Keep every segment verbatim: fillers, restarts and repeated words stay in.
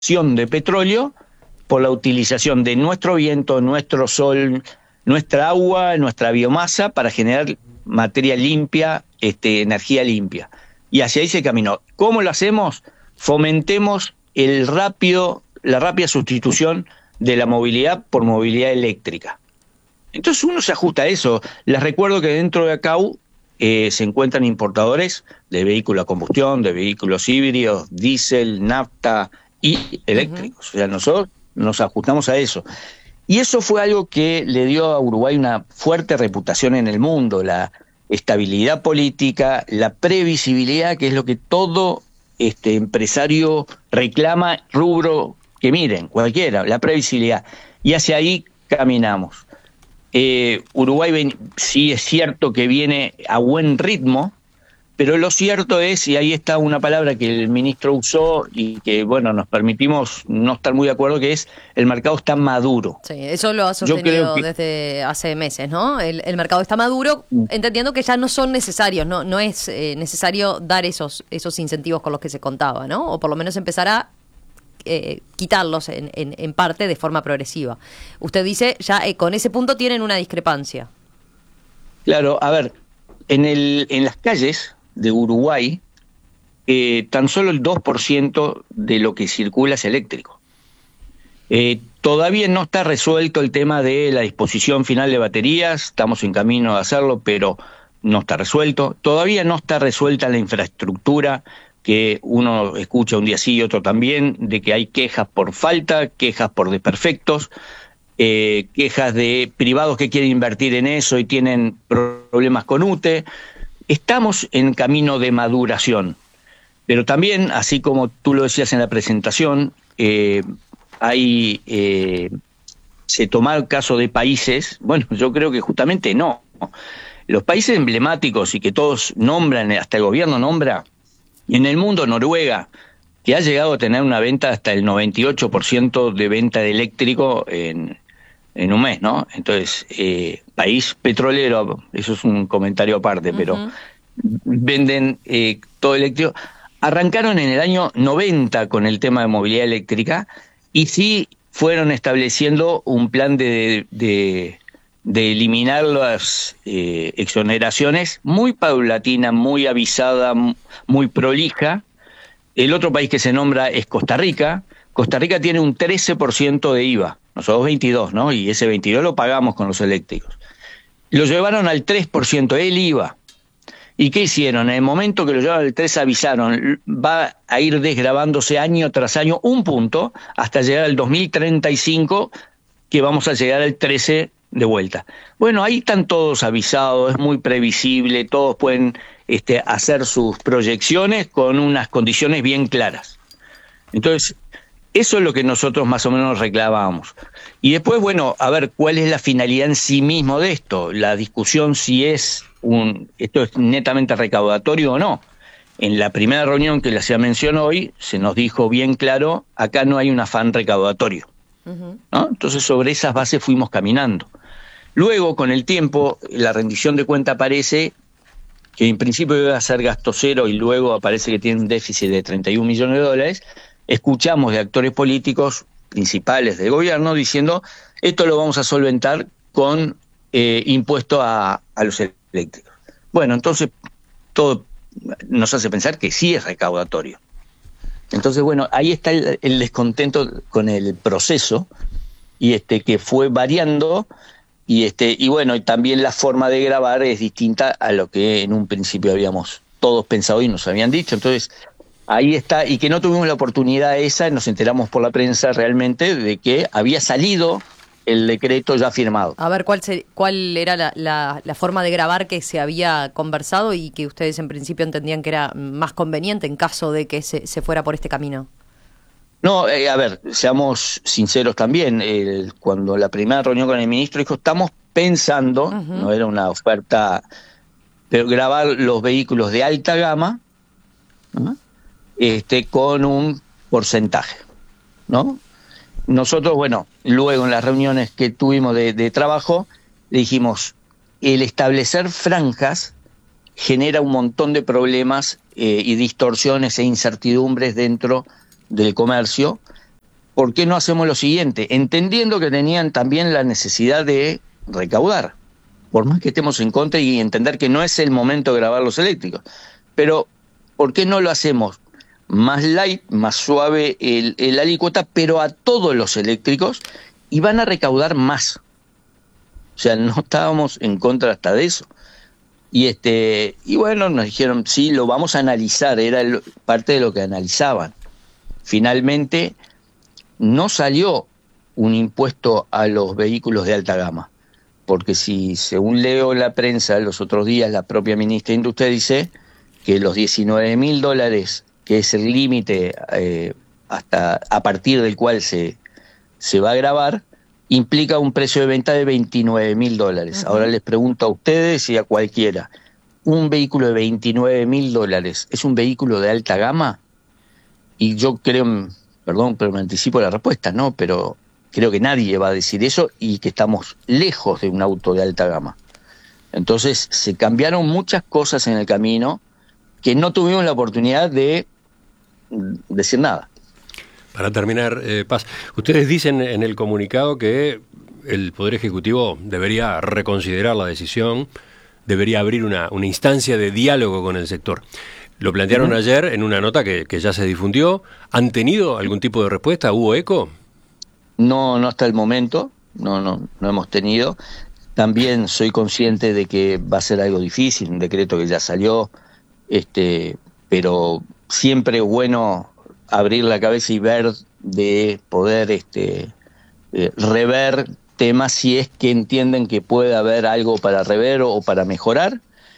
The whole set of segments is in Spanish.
de petróleo por la utilización de nuestro viento, nuestro sol, nuestra agua, nuestra biomasa para generar materia limpia, este, energía limpia. Y hacia ahí se caminó. ¿Cómo lo hacemos? Fomentemos el rápido, la rápida sustitución de la movilidad por movilidad eléctrica. Entonces uno se ajusta a eso. Les recuerdo que dentro de ACAU eh, se encuentran importadores de vehículos a combustión, de vehículos híbridos, diésel, nafta y eléctricos. Uh-huh. O sea, nosotros nos ajustamos a eso. Y eso fue algo que le dio a Uruguay una fuerte reputación en el mundo, la estabilidad política, la previsibilidad, que es lo que todo este empresario reclama, rubro que miren, cualquiera, la previsibilidad. Y hacia ahí caminamos. Eh, Uruguay ven, sí es cierto que viene a buen ritmo, pero lo cierto es, y ahí está una palabra que el ministro usó y que, bueno, nos permitimos no estar muy de acuerdo, que es el mercado está maduro. Sí, eso lo ha sostenido que... desde hace meses, ¿no? El, el mercado está maduro, entendiendo que ya no son necesarios, no no es eh, necesario dar esos esos incentivos con los que se contaba, ¿no? O por lo menos empezar a eh, quitarlos en, en, en parte de forma progresiva. Usted dice, ya eh, con ese punto tienen una discrepancia. Claro, a ver, en el en las calles de Uruguay, eh, tan solo el dos por ciento de lo que circula es eléctrico. Eh, todavía no está resuelto el tema de la disposición final de baterías, estamos en camino de hacerlo, pero no está resuelto. Todavía no está resuelta la infraestructura, que uno escucha un día sí y otro también, de que hay quejas por falta, quejas por desperfectos, eh, quejas de privados que quieren invertir en eso y tienen problemas con U T E. Estamos en camino de maduración, pero también, así como tú lo decías en la presentación, eh, hay eh, se toma el caso de países, bueno, yo creo que justamente no. Los países emblemáticos y que todos nombran, hasta el gobierno nombra, en el mundo Noruega, que ha llegado a tener una venta hasta el noventa y ocho por ciento de venta de eléctrico en en un mes, ¿no? Entonces, eh, país petrolero, eso es un comentario aparte, uh-huh. pero venden eh, todo eléctrico. Arrancaron en el año noventa con el tema de movilidad eléctrica y sí fueron estableciendo un plan de, de, de eliminar las eh, exoneraciones muy paulatina, muy avisada, muy prolija. El otro país que se nombra es Costa Rica. Costa Rica tiene un trece por ciento de I V A. Nosotros veintidós, ¿no? Y ese veintidós lo pagamos con los eléctricos. Lo llevaron al tres por ciento, el I V A. ¿Y qué hicieron? En el momento que lo llevaron al tres avisaron, va a ir desgravándose año tras año un punto hasta llegar al dos mil treinta y cinco, que vamos a llegar al trece de vuelta. Bueno, ahí están todos avisados, es muy previsible, todos pueden este, hacer sus proyecciones con unas condiciones bien claras. Entonces, eso es lo que nosotros más o menos reclamábamos. Y después, bueno, a ver, ¿cuál es la finalidad en sí mismo de esto? La discusión si es un esto es netamente recaudatorio o no. En la primera reunión que se mencionó hoy, se nos dijo bien claro, acá no hay un afán recaudatorio, uh-huh. ¿no? Entonces, sobre esas bases fuimos caminando. Luego, con el tiempo, la rendición de cuenta aparece que en principio iba a ser gasto cero y luego aparece que tiene un déficit de treinta y un millones de dólares. Escuchamos de actores políticos principales del gobierno diciendo esto lo vamos a solventar con eh, impuesto a, a los eléctricos. Bueno, entonces todo nos hace pensar que sí es recaudatorio. Entonces, bueno, ahí está el, el descontento con el proceso y este que fue variando y este y bueno, y también la forma de grabar es distinta a lo que en un principio habíamos todos pensado y nos habían dicho. Entonces, ahí está, y que no tuvimos la oportunidad esa, nos enteramos por la prensa realmente de que había salido el decreto ya firmado. A ver, ¿cuál se, cuál era la, la, la forma de grabar que se había conversado y que ustedes en principio entendían que era más conveniente en caso de que se, se fuera por este camino? No, eh, a ver, seamos sinceros también, eh, cuando la primera reunión con el ministro dijo, estamos pensando, uh-huh. no era una oferta, pero grabar los vehículos de alta gama, ¿no? Este, con un porcentaje, ¿no? Nosotros, bueno, luego en las reuniones que tuvimos de, de trabajo, le dijimos, el establecer franjas genera un montón de problemas eh, y distorsiones e incertidumbres dentro del comercio, ¿por qué no hacemos lo siguiente? Entendiendo que tenían también la necesidad de recaudar, por más que estemos en contra y entender que no es el momento de grabar los eléctricos. Pero, ¿por qué no lo hacemos más light, más suave el, el alícuota, pero a todos los eléctricos, y van a recaudar más? O sea, no estábamos en contra hasta de eso. Y este y bueno, nos dijeron, sí, lo vamos a analizar, era el, parte de lo que analizaban. Finalmente, no salió un impuesto a los vehículos de alta gama, porque si, según leo en la prensa los otros días, la propia ministra de Industria dice que los diecinueve mil dólares, que es el límite eh, hasta a partir del cual se, se va a grabar, implica un precio de venta de veintinueve mil dólares. Uh-huh. Ahora les pregunto a ustedes y a cualquiera, ¿un vehículo de veintinueve mil dólares es un vehículo de alta gama? Y yo creo, perdón, pero me anticipo la respuesta, no, pero creo que nadie va a decir eso y que estamos lejos de un auto de alta gama. Entonces se cambiaron muchas cosas en el camino que no tuvimos la oportunidad de decir nada. Para terminar, eh, Paz, ustedes dicen en el comunicado que el Poder Ejecutivo debería reconsiderar la decisión, debería abrir una, una instancia de diálogo con el sector. Lo plantearon uh-huh. ayer en una nota que, que ya se difundió. ¿Han tenido algún tipo de respuesta? ¿Hubo eco? No, no hasta el momento, no, no, no hemos tenido. También soy consciente de que va a ser algo difícil, un decreto que ya salió, este, pero siempre es bueno abrir la cabeza y ver, de poder este, eh, rever temas si es que entienden que puede haber algo para rever o, o para mejorar,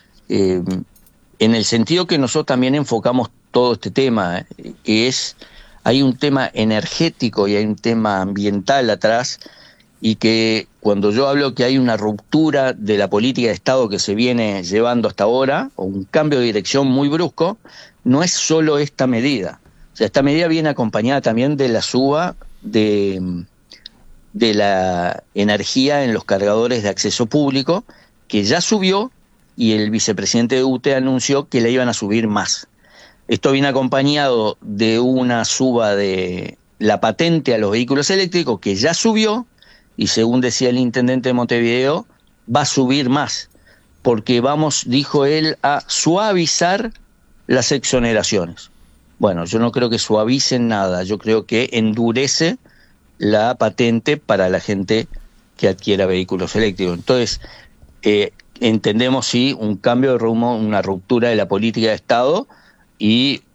eh, en el sentido que nosotros también enfocamos todo este tema, eh, que es, hay un tema energético y hay un tema ambiental atrás, y que cuando yo hablo que hay una ruptura de la política de Estado que se viene llevando hasta ahora, o un cambio de dirección muy brusco, no es solo esta medida. O sea, esta medida viene acompañada también de la suba de, de la energía en los cargadores de acceso público, que ya subió, y el vicepresidente de U T E anunció que la iban a subir más. Esto viene acompañado de una suba de la patente a los vehículos eléctricos, que ya subió, y según decía el intendente de Montevideo, va a subir más, porque vamos, dijo él, a suavizar las exoneraciones. Bueno, yo no creo que suavicen nada, yo creo que endurece la patente para la gente que adquiera vehículos eléctricos. Entonces, eh, entendemos sí un cambio de rumbo, una ruptura de la política de Estado y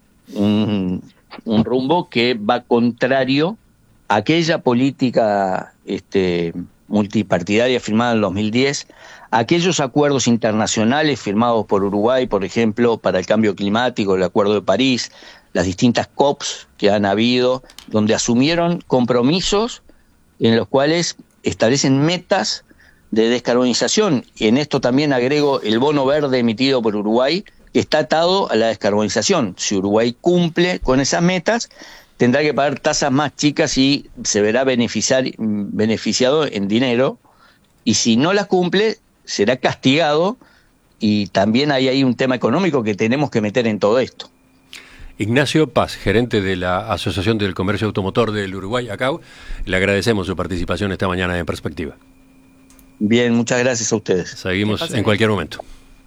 un, un rumbo que va contrario a aquella política este, multipartidaria firmada en el dos mil diez, aquellos acuerdos internacionales firmados por Uruguay, por ejemplo, para el cambio climático, el Acuerdo de París, las distintas COPs que han habido, donde asumieron compromisos en los cuales establecen metas de descarbonización. Y en esto también agrego el bono verde emitido por Uruguay, que está atado a la descarbonización. Si Uruguay cumple con esas metas, tendrá que pagar tasas más chicas y se verá beneficiar, beneficiado en dinero, y si no las cumple, será castigado, y también hay ahí un tema económico que tenemos que meter en todo esto. Ignacio Paz, gerente de la Asociación del Comercio Automotor del Uruguay, A C A U, le agradecemos su participación esta mañana en Perspectiva. Bien, muchas gracias a ustedes. Seguimos en cualquier momento.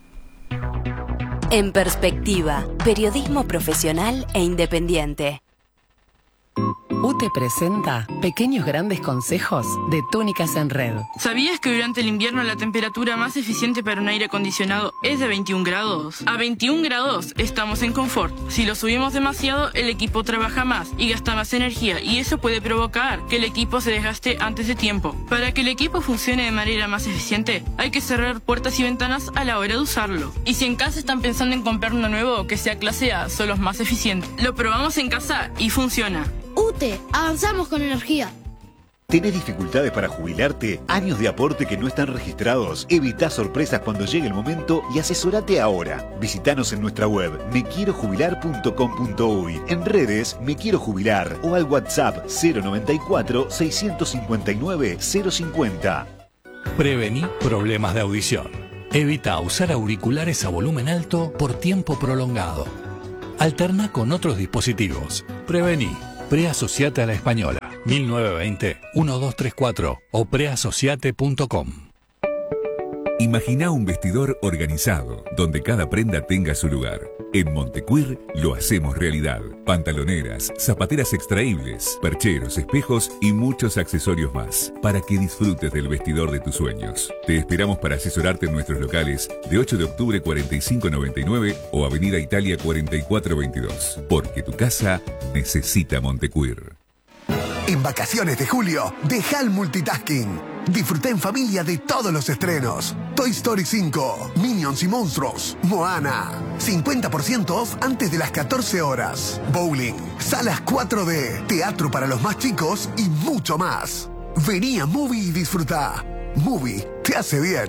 En Perspectiva, periodismo profesional e independiente. U T E presenta Pequeños Grandes Consejos de Túnicas en Red. ¿Sabías que durante el invierno la temperatura más eficiente para un aire acondicionado es de veintiún grados? A veintiún grados estamos en confort. Si lo subimos demasiado, el equipo trabaja más y gasta más energía, y eso puede provocar que el equipo se desgaste antes de tiempo. Para que el equipo funcione de manera más eficiente, hay que cerrar puertas y ventanas a la hora de usarlo. Y si en casa están pensando en comprar uno nuevo que sea clase A, son los más eficientes. Lo probamos en casa y funciona. U T E, avanzamos con energía. ¿Tenés dificultades para jubilarte? ¿Años de aporte que no están registrados? Evita sorpresas cuando llegue el momento y asesorate ahora. Visítanos en nuestra web me quiero jubilar punto com punto uy, en redes Me Quiero Jubilar o al WhatsApp cero noventa y cuatro, seiscientos cincuenta y nueve, cero cincuenta. Prevení problemas de audición. Evita usar auriculares a volumen alto por tiempo prolongado. Alterna con otros dispositivos. Prevení. Preasociate a La Española. mil novecientos veinte, uno dos tres cuatro o preasociate punto com. Imagina un vestidor organizado, donde cada prenda tenga su lugar. En Montecuir lo hacemos realidad. Pantaloneras, zapateras extraíbles, percheros, espejos y muchos accesorios más, para que disfrutes del vestidor de tus sueños. Te esperamos para asesorarte en nuestros locales de ocho de octubre cuarenta y cinco noventa y nueve o Avenida Italia cuarenta y cuatro veintidós, porque tu casa necesita Montecuir. En vacaciones de julio, deja el multitasking. Disfruta en familia de todos los estrenos. Toy Story cinco, Minions y Monstruos, Moana. cincuenta por ciento off antes de las catorce horas. Bowling, salas cuatro D, teatro para los más chicos y mucho más. Vení a Movie y disfruta. Movie te hace bien.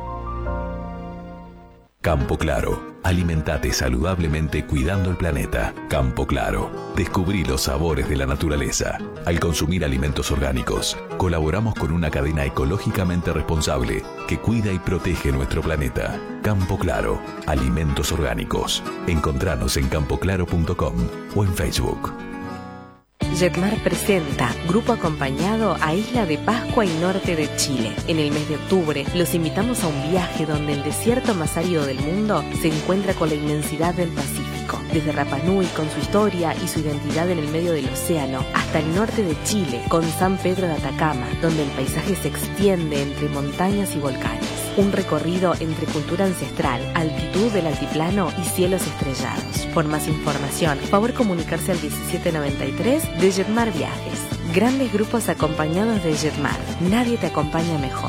Campo Claro. Alimentate saludablemente cuidando el planeta. Campo Claro. Descubrí los sabores de la naturaleza. Al consumir alimentos orgánicos, colaboramos con una cadena ecológicamente responsable que cuida y protege nuestro planeta. Campo Claro. Alimentos orgánicos. Encontranos en campo claro punto com o en Facebook. Jetmar presenta Grupo Acompañado a Isla de Pascua y norte de Chile. En el mes de octubre los invitamos a un viaje donde el desierto más árido del mundo se encuentra con la inmensidad del Pacífico. Desde Rapa Nui con su historia y su identidad en el medio del océano, hasta el norte de Chile con San Pedro de Atacama, donde el paisaje se extiende entre montañas y volcanes. Un recorrido entre cultura ancestral, altitud del altiplano y cielos estrellados. Por más información, favor comunicarse al diecisiete noventa y tres de Jetmar Viajes. Grandes grupos acompañados de Jetmar. Nadie te acompaña mejor.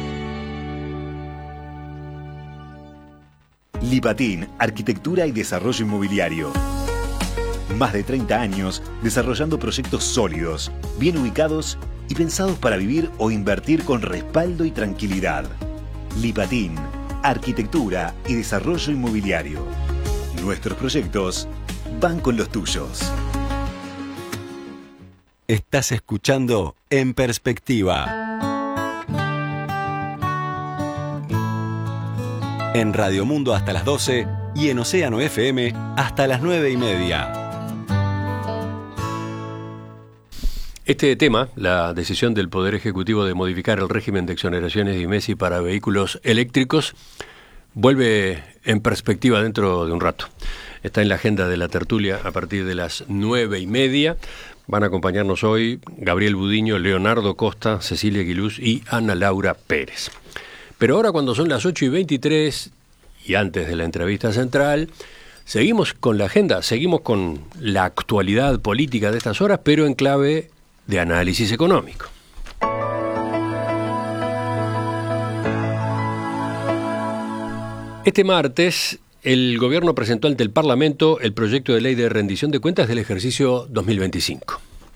Lipatín, Arquitectura y Desarrollo Inmobiliario. Más de treinta años desarrollando proyectos sólidos, bien ubicados y pensados para vivir o invertir con respaldo y tranquilidad. Lipatín, Arquitectura y Desarrollo Inmobiliario. Nuestros proyectos van con los tuyos. Estás escuchando En Perspectiva. En Radio Mundo hasta las doce y en Océano F M hasta las nueve y media. Este tema, la decisión del Poder Ejecutivo de modificar el régimen de exoneraciones de IMESI para vehículos eléctricos, vuelve en perspectiva dentro de un rato. Está en la agenda de la tertulia a partir de las nueve y media. Van a acompañarnos hoy Gabriel Budiño, Leonardo Costa, Cecilia Guiluz y Ana Laura Pérez. Pero ahora, cuando son las ocho y veintitrés y antes de la entrevista central, seguimos con la agenda, seguimos con la actualidad política de estas horas, pero en clave de análisis económico. Este martes, el gobierno presentó ante el Parlamento el proyecto de ley de rendición de cuentas del ejercicio dos mil veinticinco.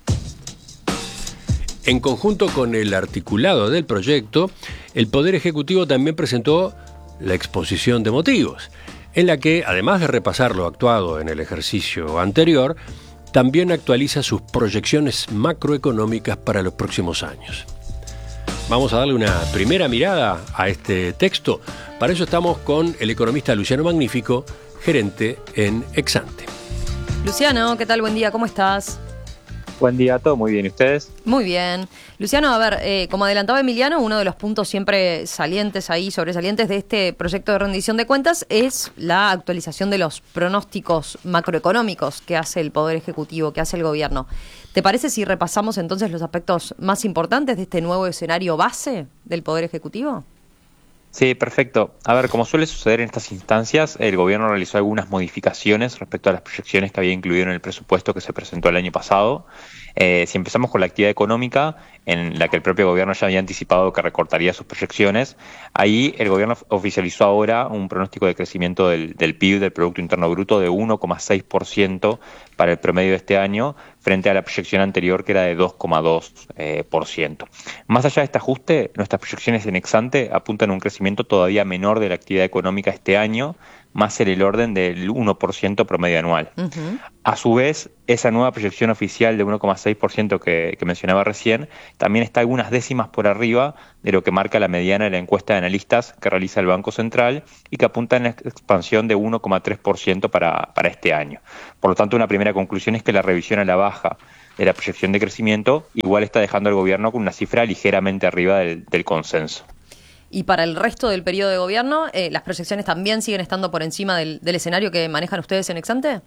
En conjunto con el articulado del proyecto, el Poder Ejecutivo también presentó la exposición de motivos, en la que, además de repasar lo actuado en el ejercicio anterior, también actualiza sus proyecciones macroeconómicas para los próximos años. Vamos a darle una primera mirada a este texto. Para eso estamos con el economista Luciano Magnífico, gerente en Exante. Luciano, ¿qué tal? Buen día, ¿cómo estás? Buen día, todo muy bien. ¿Y ustedes? Muy bien. Luciano, a ver, eh, como adelantaba Emiliano, uno de los puntos siempre salientes ahí, sobresalientes de este proyecto de rendición de cuentas es la actualización de los pronósticos macroeconómicos que hace el Poder Ejecutivo, que hace el gobierno. ¿Te parece si repasamos entonces los aspectos más importantes de este nuevo escenario base del Poder Ejecutivo? Sí, perfecto. A ver, como suele suceder en estas instancias, el gobierno realizó algunas modificaciones respecto a las proyecciones que había incluido en el presupuesto que se presentó el año pasado. Eh, si empezamos con la actividad económica, en la que el propio gobierno ya había anticipado que recortaría sus proyecciones, ahí el gobierno oficializó ahora un pronóstico de crecimiento del, del P I B, del Producto Interno Bruto, de uno coma seis por ciento para el promedio de este año, frente a la proyección anterior que era de dos coma dos por ciento. Más allá de este ajuste, nuestras proyecciones en Exante apuntan a un crecimiento todavía menor de la actividad económica este año, más en el orden del uno por ciento promedio anual. Uh-huh. A su vez, esa nueva proyección oficial de uno coma seis por ciento que, que mencionaba recién, también está algunas décimas por arriba de lo que marca la mediana de la encuesta de analistas que realiza el Banco Central y que apunta a una expansión de uno coma tres por ciento para, para este año. Por lo tanto, una primera conclusión es que la revisión a la baja de la proyección de crecimiento, igual está dejando al gobierno con una cifra ligeramente arriba del, del consenso. Y para el resto del periodo de gobierno, eh, ¿las proyecciones también siguen estando por encima del, del escenario que manejan ustedes en Exante?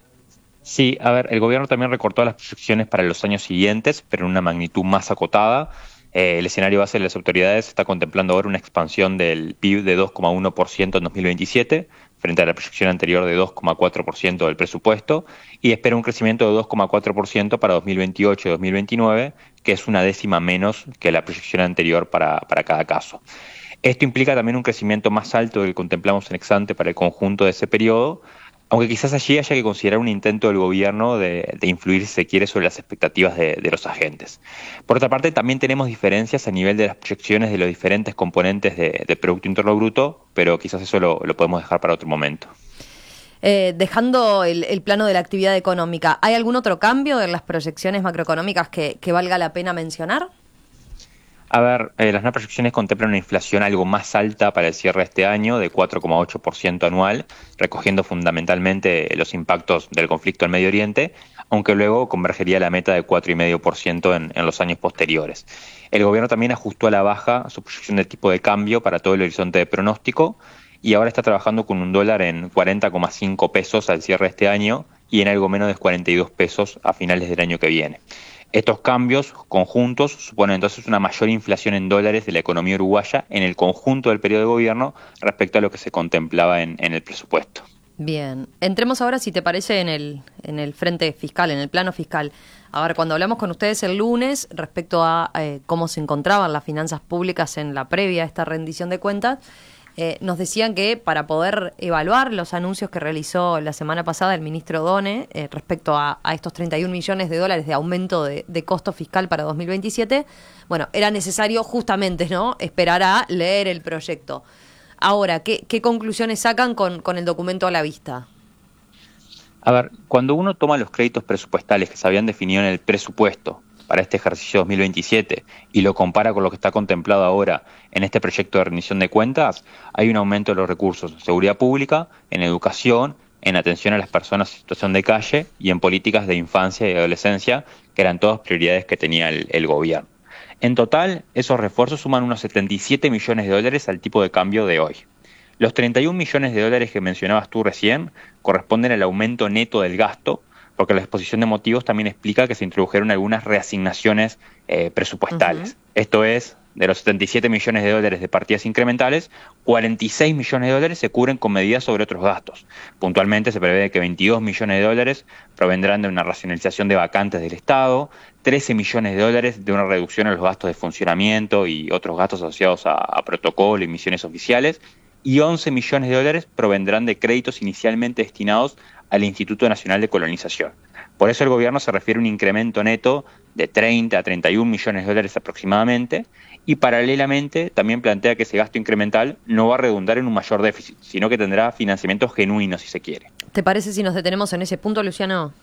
Sí, a ver, el gobierno también recortó las proyecciones para los años siguientes, pero en una magnitud más acotada. Eh, el escenario base de las autoridades está contemplando ahora una expansión del P I B de dos coma uno por ciento en dos mil veintisiete, frente a la proyección anterior de dos coma cuatro por ciento del presupuesto, y espera un crecimiento de dos coma cuatro por ciento para dos mil veintiocho y dos mil veintinueve, que es una décima menos que la proyección anterior para, para cada caso. Esto implica también un crecimiento más alto del que contemplamos en Exante para el conjunto de ese periodo, aunque quizás allí haya que considerar un intento del gobierno de, de influir, si se quiere, sobre las expectativas de, de los agentes. Por otra parte, también tenemos diferencias a nivel de las proyecciones de los diferentes componentes de, de Producto Interno Bruto, pero quizás eso lo, lo podemos dejar para otro momento. Eh, dejando el, el plano de la actividad económica, ¿hay algún otro cambio en las proyecciones macroeconómicas que, que valga la pena mencionar? A ver, eh, las nuevas proyecciones contemplan una inflación algo más alta para el cierre de este año, de cuatro coma ocho por ciento anual, recogiendo fundamentalmente los impactos del conflicto en Medio Oriente, aunque luego convergería la meta de cuatro coma cinco por ciento en, en los años posteriores. El gobierno también ajustó a la baja su proyección de tipo de cambio para todo el horizonte de pronóstico y ahora está trabajando con un dólar en cuarenta coma cinco pesos al cierre de este año y en algo menos de cuarenta y dos pesos a finales del año que viene. Estos cambios conjuntos suponen entonces una mayor inflación en dólares de la economía uruguaya en el conjunto del periodo de gobierno respecto a lo que se contemplaba en, en el presupuesto. Bien, entremos ahora, si te parece, en el, en el frente fiscal, en el plano fiscal. A ver, cuando hablamos con ustedes el lunes respecto a eh, cómo se encontraban las finanzas públicas en la previa a esta rendición de cuentas, Eh, nos decían que para poder evaluar los anuncios que realizó la semana pasada el ministro Done eh, respecto a, a estos treinta y un millones de dólares de aumento de, de costo fiscal para dos mil veintisiete, bueno, era necesario justamente, ¿no?, esperar a leer el proyecto. Ahora, ¿qué, qué conclusiones sacan con, con el documento a la vista? A ver, cuando uno toma los créditos presupuestales que se habían definido en el presupuesto para este ejercicio dos mil veintisiete y lo compara con lo que está contemplado ahora en este proyecto de rendición de cuentas, hay un aumento de los recursos en seguridad pública, en educación, en atención a las personas en situación de calle y en políticas de infancia y adolescencia, que eran todas prioridades que tenía el, el gobierno. En total, esos refuerzos suman unos setenta y siete millones de dólares al tipo de cambio de hoy. Los treinta y un millones de dólares que mencionabas tú recién corresponden al aumento neto del gasto, porque la exposición de motivos también explica que se introdujeron algunas reasignaciones eh, presupuestales. Uh-huh. Esto es, de los setenta y siete millones de dólares de partidas incrementales, cuarenta y seis millones de dólares se cubren con medidas sobre otros gastos. Puntualmente se prevé que veintidós millones de dólares provendrán de una racionalización de vacantes del Estado, trece millones de dólares de una reducción en los gastos de funcionamiento y otros gastos asociados a, a protocolo y misiones oficiales, y once millones de dólares provendrán de créditos inicialmente destinados al Instituto Nacional de Colonización. Por eso el gobierno se refiere a un incremento neto de treinta a treinta y un millones de dólares aproximadamente, y paralelamente también plantea que ese gasto incremental no va a redundar en un mayor déficit, sino que tendrá financiamiento genuino, si se quiere. ¿Te parece si nos detenemos en ese punto, Luciano?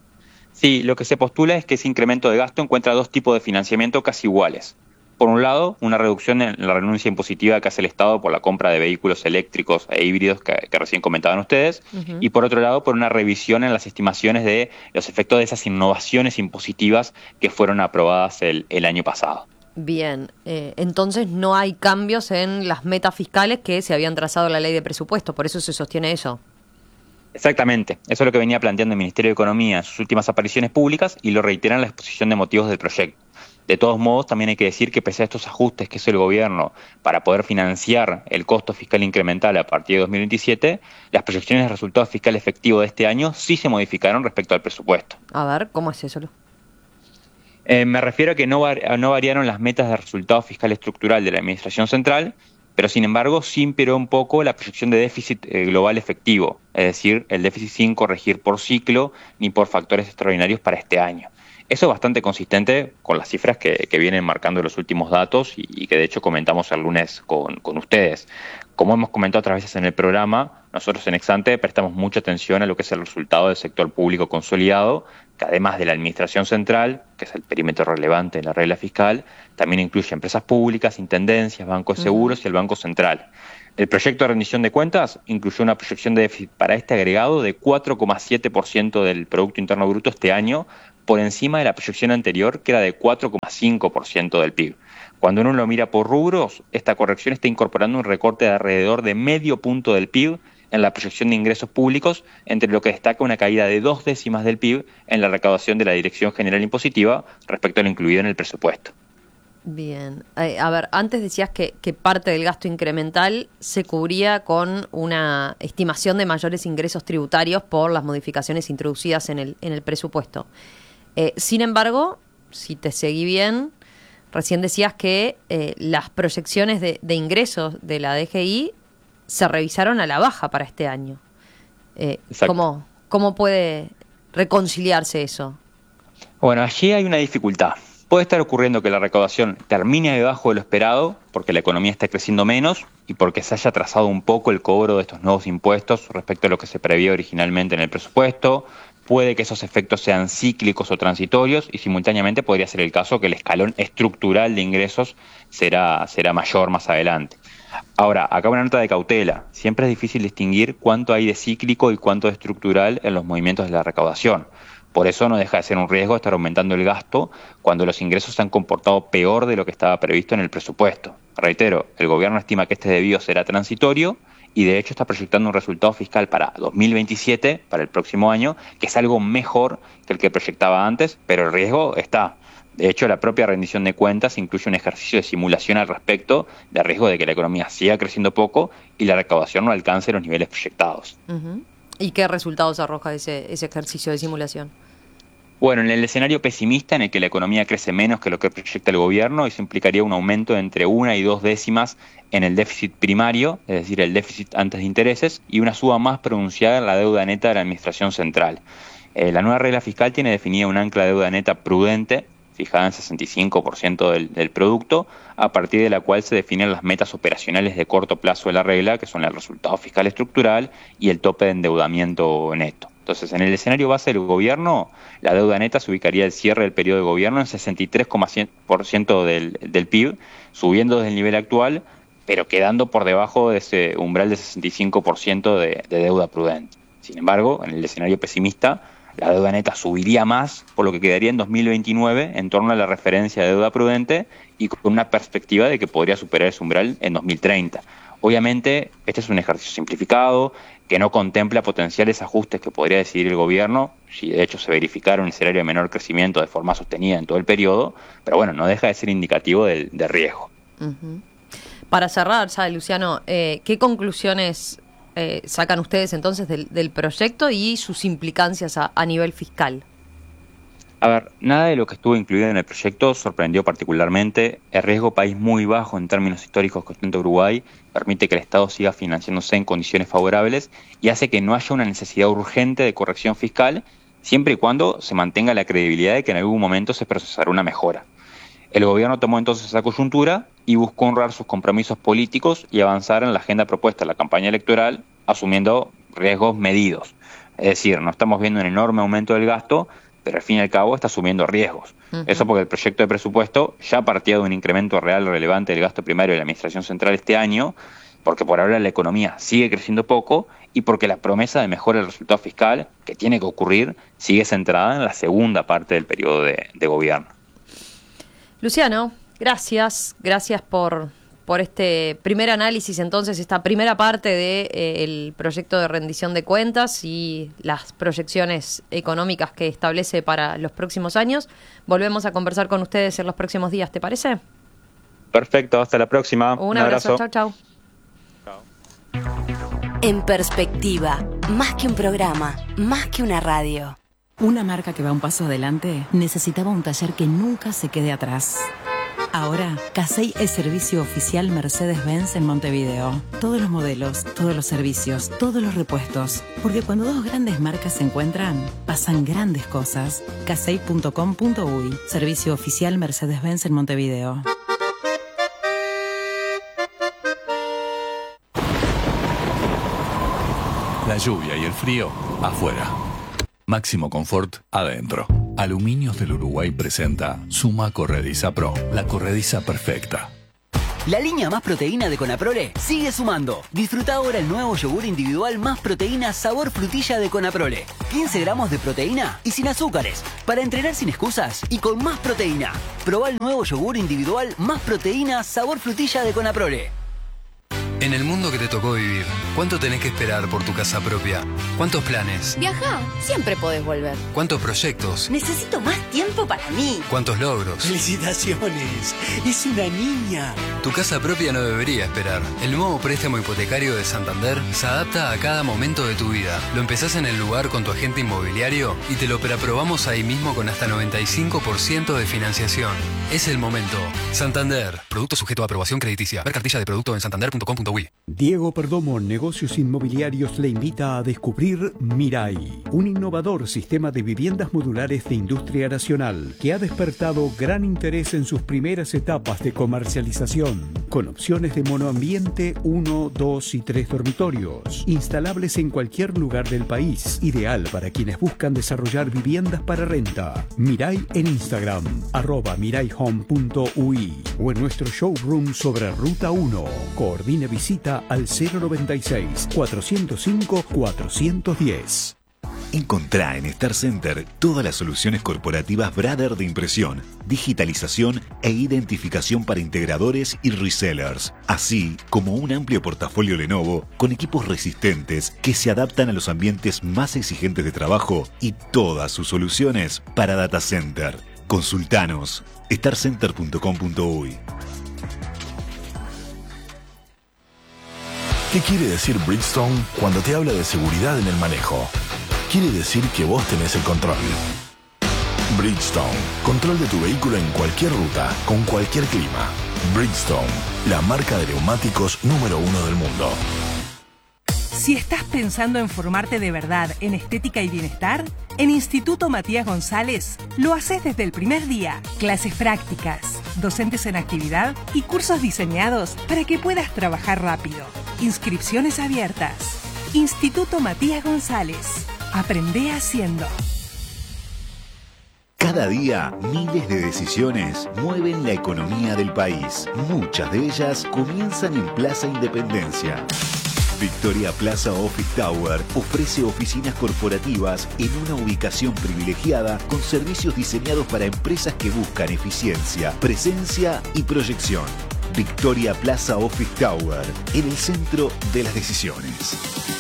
Sí, lo que se postula es que ese incremento de gasto encuentra dos tipos de financiamiento casi iguales. Por un lado, una reducción en la renuncia impositiva que hace el Estado por la compra de vehículos eléctricos e híbridos que, que recién comentaban ustedes, uh-huh. y por otro lado, por una revisión en las estimaciones de los efectos de esas innovaciones impositivas que fueron aprobadas el, el año pasado. Bien, eh, entonces no hay cambios en las metas fiscales que se habían trazado en la ley de presupuesto, por eso se sostiene eso. Exactamente, eso es lo que venía planteando el Ministerio de Economía en sus últimas apariciones públicas y lo reitera en la exposición de motivos del proyecto. De todos modos, también hay que decir que pese a estos ajustes que hizo el gobierno para poder financiar el costo fiscal incremental a partir de dos mil veintisiete, las proyecciones de resultado fiscal efectivo de este año sí se modificaron respecto al presupuesto. A ver, ¿cómo es eso? Eh, me refiero a que no, var- no variaron las metas de resultado fiscal estructural de la Administración Central, pero sin embargo sí imperó un poco la proyección de déficit eh, global efectivo, es decir, el déficit sin corregir por ciclo ni por factores extraordinarios para este año. Eso es bastante consistente con las cifras que, que vienen marcando los últimos datos y, y que de hecho comentamos el lunes con, con ustedes. Como hemos comentado otras veces en el programa, nosotros en Exante prestamos mucha atención a lo que es el resultado del sector público consolidado, que además de la Administración Central, que es el perímetro relevante en la regla fiscal, también incluye empresas públicas, intendencias, bancos de seguros uh-huh. y el Banco Central. El proyecto de rendición de cuentas incluyó una proyección de déficit para este agregado de cuatro coma siete por ciento del Producto Interno Bruto este año, por encima de la proyección anterior, que era de cuatro coma cinco por ciento del P I B. Cuando uno lo mira por rubros, esta corrección está incorporando un recorte de alrededor de medio punto del P I B en la proyección de ingresos públicos, entre lo que destaca una caída de dos décimas del P I B en la recaudación de la Dirección General Impositiva respecto a lo incluido en el presupuesto. Bien. Eh, a ver, antes decías que, que parte del gasto incremental se cubría con una estimación de mayores ingresos tributarios por las modificaciones introducidas en el, en el presupuesto. Eh, sin embargo, si te seguí bien, recién decías que eh, las proyecciones de, de ingresos de la D G I se revisaron a la baja para este año. Eh, ¿cómo, ¿Cómo puede reconciliarse eso? Bueno, allí hay una dificultad. Puede estar ocurriendo que la recaudación termine debajo de lo esperado porque la economía está creciendo menos y porque se haya atrasado un poco el cobro de estos nuevos impuestos respecto a lo que se previó originalmente en el presupuesto. Puede que esos efectos sean cíclicos o transitorios y simultáneamente podría ser el caso que el escalón estructural de ingresos será, será mayor más adelante. Ahora, acá una nota de cautela. Siempre es difícil distinguir cuánto hay de cíclico y cuánto de estructural en los movimientos de la recaudación. Por eso no deja de ser un riesgo estar aumentando el gasto cuando los ingresos se han comportado peor de lo que estaba previsto en el presupuesto. Reitero, el gobierno estima que este desvío será transitorio y de hecho está proyectando un resultado fiscal para dos mil veintisiete, para el próximo año, que es algo mejor que el que proyectaba antes, pero el riesgo está. De hecho, la propia rendición de cuentas incluye un ejercicio de simulación al respecto, de riesgo de que la economía siga creciendo poco y la recaudación no alcance los niveles proyectados. Uh-huh. ¿Y qué resultados arroja ese, ese ejercicio de simulación? Bueno, en el escenario pesimista, en el que la economía crece menos que lo que proyecta el gobierno, eso implicaría un aumento de entre una y dos décimas en el déficit primario, es decir, el déficit antes de intereses, y una suba más pronunciada en la deuda neta de la Administración Central. Eh, la nueva regla fiscal tiene definida un ancla de deuda neta prudente, fijada en sesenta y cinco por ciento del, del producto, a partir de la cual se definen las metas operacionales de corto plazo de la regla, que son el resultado fiscal estructural y el tope de endeudamiento neto. Entonces, en el escenario base del gobierno, la deuda neta se ubicaría al cierre del periodo de gobierno en sesenta y tres coma cien por ciento del, del P I B, subiendo desde el nivel actual, pero quedando por debajo de ese umbral de sesenta y cinco por ciento de, de deuda prudente. Sin embargo, en el escenario pesimista, la deuda neta subiría más, por lo que quedaría en dos mil veintinueve en torno a la referencia de deuda prudente y con una perspectiva de que podría superar ese umbral en dos mil treinta. Obviamente, este es un ejercicio simplificado que no contempla potenciales ajustes que podría decidir el gobierno, si de hecho se verificara un escenario de menor crecimiento de forma sostenida en todo el periodo, pero bueno, no deja de ser indicativo del, del riesgo. Uh-huh. Para cerrar, ya, Luciano, eh, ¿qué conclusiones eh, sacan ustedes entonces del, del proyecto y sus implicancias a, a nivel fiscal? A ver, nada de lo que estuvo incluido en el proyecto sorprendió particularmente. El riesgo país muy bajo en términos históricos que ostenta Uruguay permite que el Estado siga financiándose en condiciones favorables y hace que no haya una necesidad urgente de corrección fiscal, siempre y cuando se mantenga la credibilidad de que en algún momento se procesará una mejora. El gobierno tomó entonces esa coyuntura y buscó honrar sus compromisos políticos y avanzar en la agenda propuesta en la campaña electoral, asumiendo riesgos medidos. Es decir, no estamos viendo un enorme aumento del gasto, pero al fin y al cabo está asumiendo riesgos. Uh-huh. Eso porque el proyecto de presupuesto ya partía de un incremento real relevante del gasto primario de la Administración Central este año, porque por ahora la economía sigue creciendo poco y porque la promesa de mejora del resultado fiscal, que tiene que ocurrir, sigue centrada en la segunda parte del periodo de, de gobierno. Luciano, gracias. Gracias por, por este primer análisis, entonces, esta primera parte del eh, proyecto de rendición de cuentas y las proyecciones económicas que establece para los próximos años. Volvemos a conversar con ustedes en los próximos días, ¿te parece? Perfecto, hasta la próxima. Un, Un abrazo. abrazo. Chau, chau. En Perspectiva, más que un programa, más que una radio. Una marca que va un paso adelante necesitaba un taller que nunca se quede atrás. Ahora, Casey es servicio oficial Mercedes-Benz en Montevideo. Todos los modelos, todos los servicios, todos los repuestos. Porque cuando dos grandes marcas se encuentran, pasan grandes cosas. casey punto com punto uy, servicio oficial Mercedes-Benz en Montevideo. La lluvia y el frío, afuera. Máximo confort, adentro. Aluminios del Uruguay presenta Suma Corrediza Pro, la corrediza perfecta. La línea Más Proteína de Conaprole sigue sumando. Disfruta ahora el nuevo yogur individual Más Proteína sabor frutilla de Conaprole. quince gramos de proteína y sin azúcares. Para entrenar sin excusas y con más proteína. Probá el nuevo yogur individual Más Proteína sabor frutilla de Conaprole. En el mundo que te tocó vivir, ¿cuánto tenés que esperar por tu casa propia? ¿Cuántos planes? Viajá, siempre podés volver. ¿Cuántos proyectos? Necesito más tiempo para mí. ¿Cuántos logros? ¡Felicitaciones! ¡Es una niña! Tu casa propia no debería esperar. El nuevo préstamo hipotecario de Santander se adapta a cada momento de tu vida. Lo empezás en el lugar con tu agente inmobiliario y te lo preaprobamos ahí mismo con hasta noventa y cinco por ciento de financiación. Es el momento. Santander. Producto sujeto a aprobación crediticia. Ver cartilla de producto en santander punto com punto uy. Diego Perdomo Negocios Inmobiliarios le invita a descubrir Mirai, un innovador sistema de viviendas modulares de industria nacional que ha despertado gran interés en sus primeras etapas de comercialización, con opciones de monoambiente uno, dos y tres dormitorios, instalables en cualquier lugar del país, ideal para quienes buscan desarrollar viviendas para renta. Mirai en Instagram, arroba miraihome punto uy o en nuestro showroom sobre Ruta uno. Coordine visita al cero noventa y seis, cuatrocientos cinco, cuatrocientos diez. Encontrá en Star Center todas las soluciones corporativas Brother de impresión, digitalización e identificación para integradores y resellers, así como un amplio portafolio Lenovo con equipos resistentes que se adaptan a los ambientes más exigentes de trabajo y todas sus soluciones para data center. Consultanos star center punto com punto uy. ¿Qué quiere decir Bridgestone cuando te habla de seguridad en el manejo? Quiere decir que vos tenés el control. Bridgestone, control de tu vehículo en cualquier ruta, con cualquier clima. Bridgestone, la marca de neumáticos número uno del mundo. Si estás pensando en formarte de verdad en estética y bienestar, en Instituto Matías González lo haces desde el primer día. Clases prácticas, docentes en actividad y cursos diseñados para que puedas trabajar rápido. Inscripciones abiertas. Instituto Matías González. Aprende haciendo. Cada día, miles de decisiones mueven la economía del país. Muchas de ellas comienzan en Plaza Independencia. Victoria Plaza Office Tower ofrece oficinas corporativas en una ubicación privilegiada con servicios diseñados para empresas que buscan eficiencia, presencia y proyección. Victoria Plaza Office Tower, en el centro de las decisiones.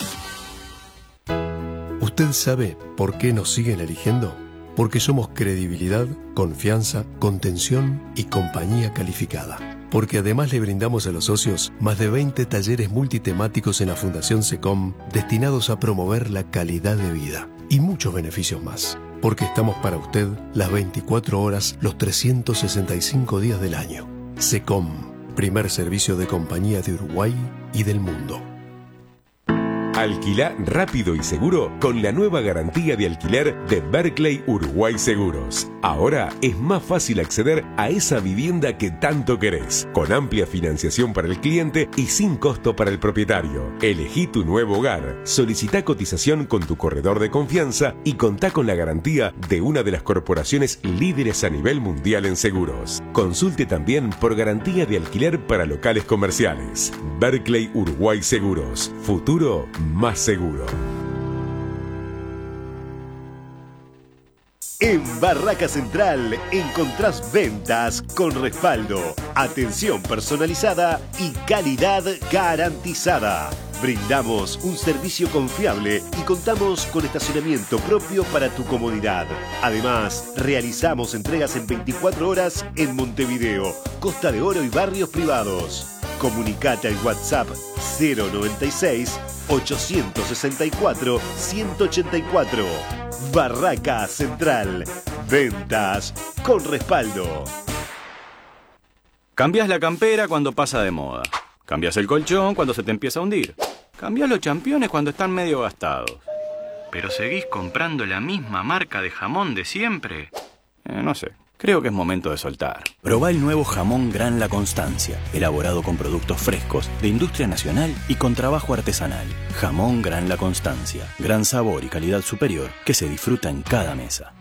¿Usted sabe por qué nos siguen eligiendo? Porque somos credibilidad, confianza, contención y compañía calificada. Porque además le brindamos a los socios más de veinte talleres multitemáticos en la Fundación SECOM destinados a promover la calidad de vida y muchos beneficios más. Porque estamos para usted las veinticuatro horas, los trescientos sesenta y cinco días del año. SECOM, primer servicio de compañía de Uruguay y del mundo. Alquilá rápido y seguro con la nueva garantía de alquiler de Berkeley Uruguay Seguros. Ahora es más fácil acceder a esa vivienda que tanto querés, con amplia financiación para el cliente y sin costo para el propietario. Elegí tu nuevo hogar, solicitá cotización con tu corredor de confianza y contá con la garantía de una de las corporaciones líderes a nivel mundial en seguros. Consulte también por garantía de alquiler para locales comerciales. Berkeley Uruguay Seguros. Futuro más seguro. En Barraca Central encontrás ventas con respaldo, atención personalizada y calidad garantizada. Brindamos un servicio confiable y contamos con estacionamiento propio para tu comodidad. Además, realizamos entregas en veinticuatro horas en Montevideo, Costa de Oro y barrios privados. Comunicate al WhatsApp cero noventa y seis, ochocientos sesenta y cuatro, ciento ochenta y cuatro. Barraca Central. Ventas con respaldo. Cambias la campera cuando pasa de moda. Cambias el colchón cuando se te empieza a hundir. Cambias los championes cuando están medio gastados. ¿Pero seguís comprando la misma marca de jamón de siempre? Eh, no sé. Creo que es momento de soltar. Probá el nuevo jamón Gran La Constancia, elaborado con productos frescos, de industria nacional y con trabajo artesanal. Jamón Gran La Constancia, gran sabor y calidad superior que se disfruta en cada mesa.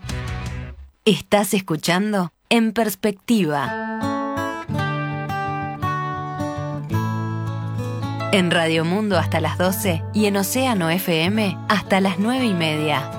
Estás escuchando En Perspectiva. En Radio Mundo hasta las doce y en Océano F M hasta las nueve y media.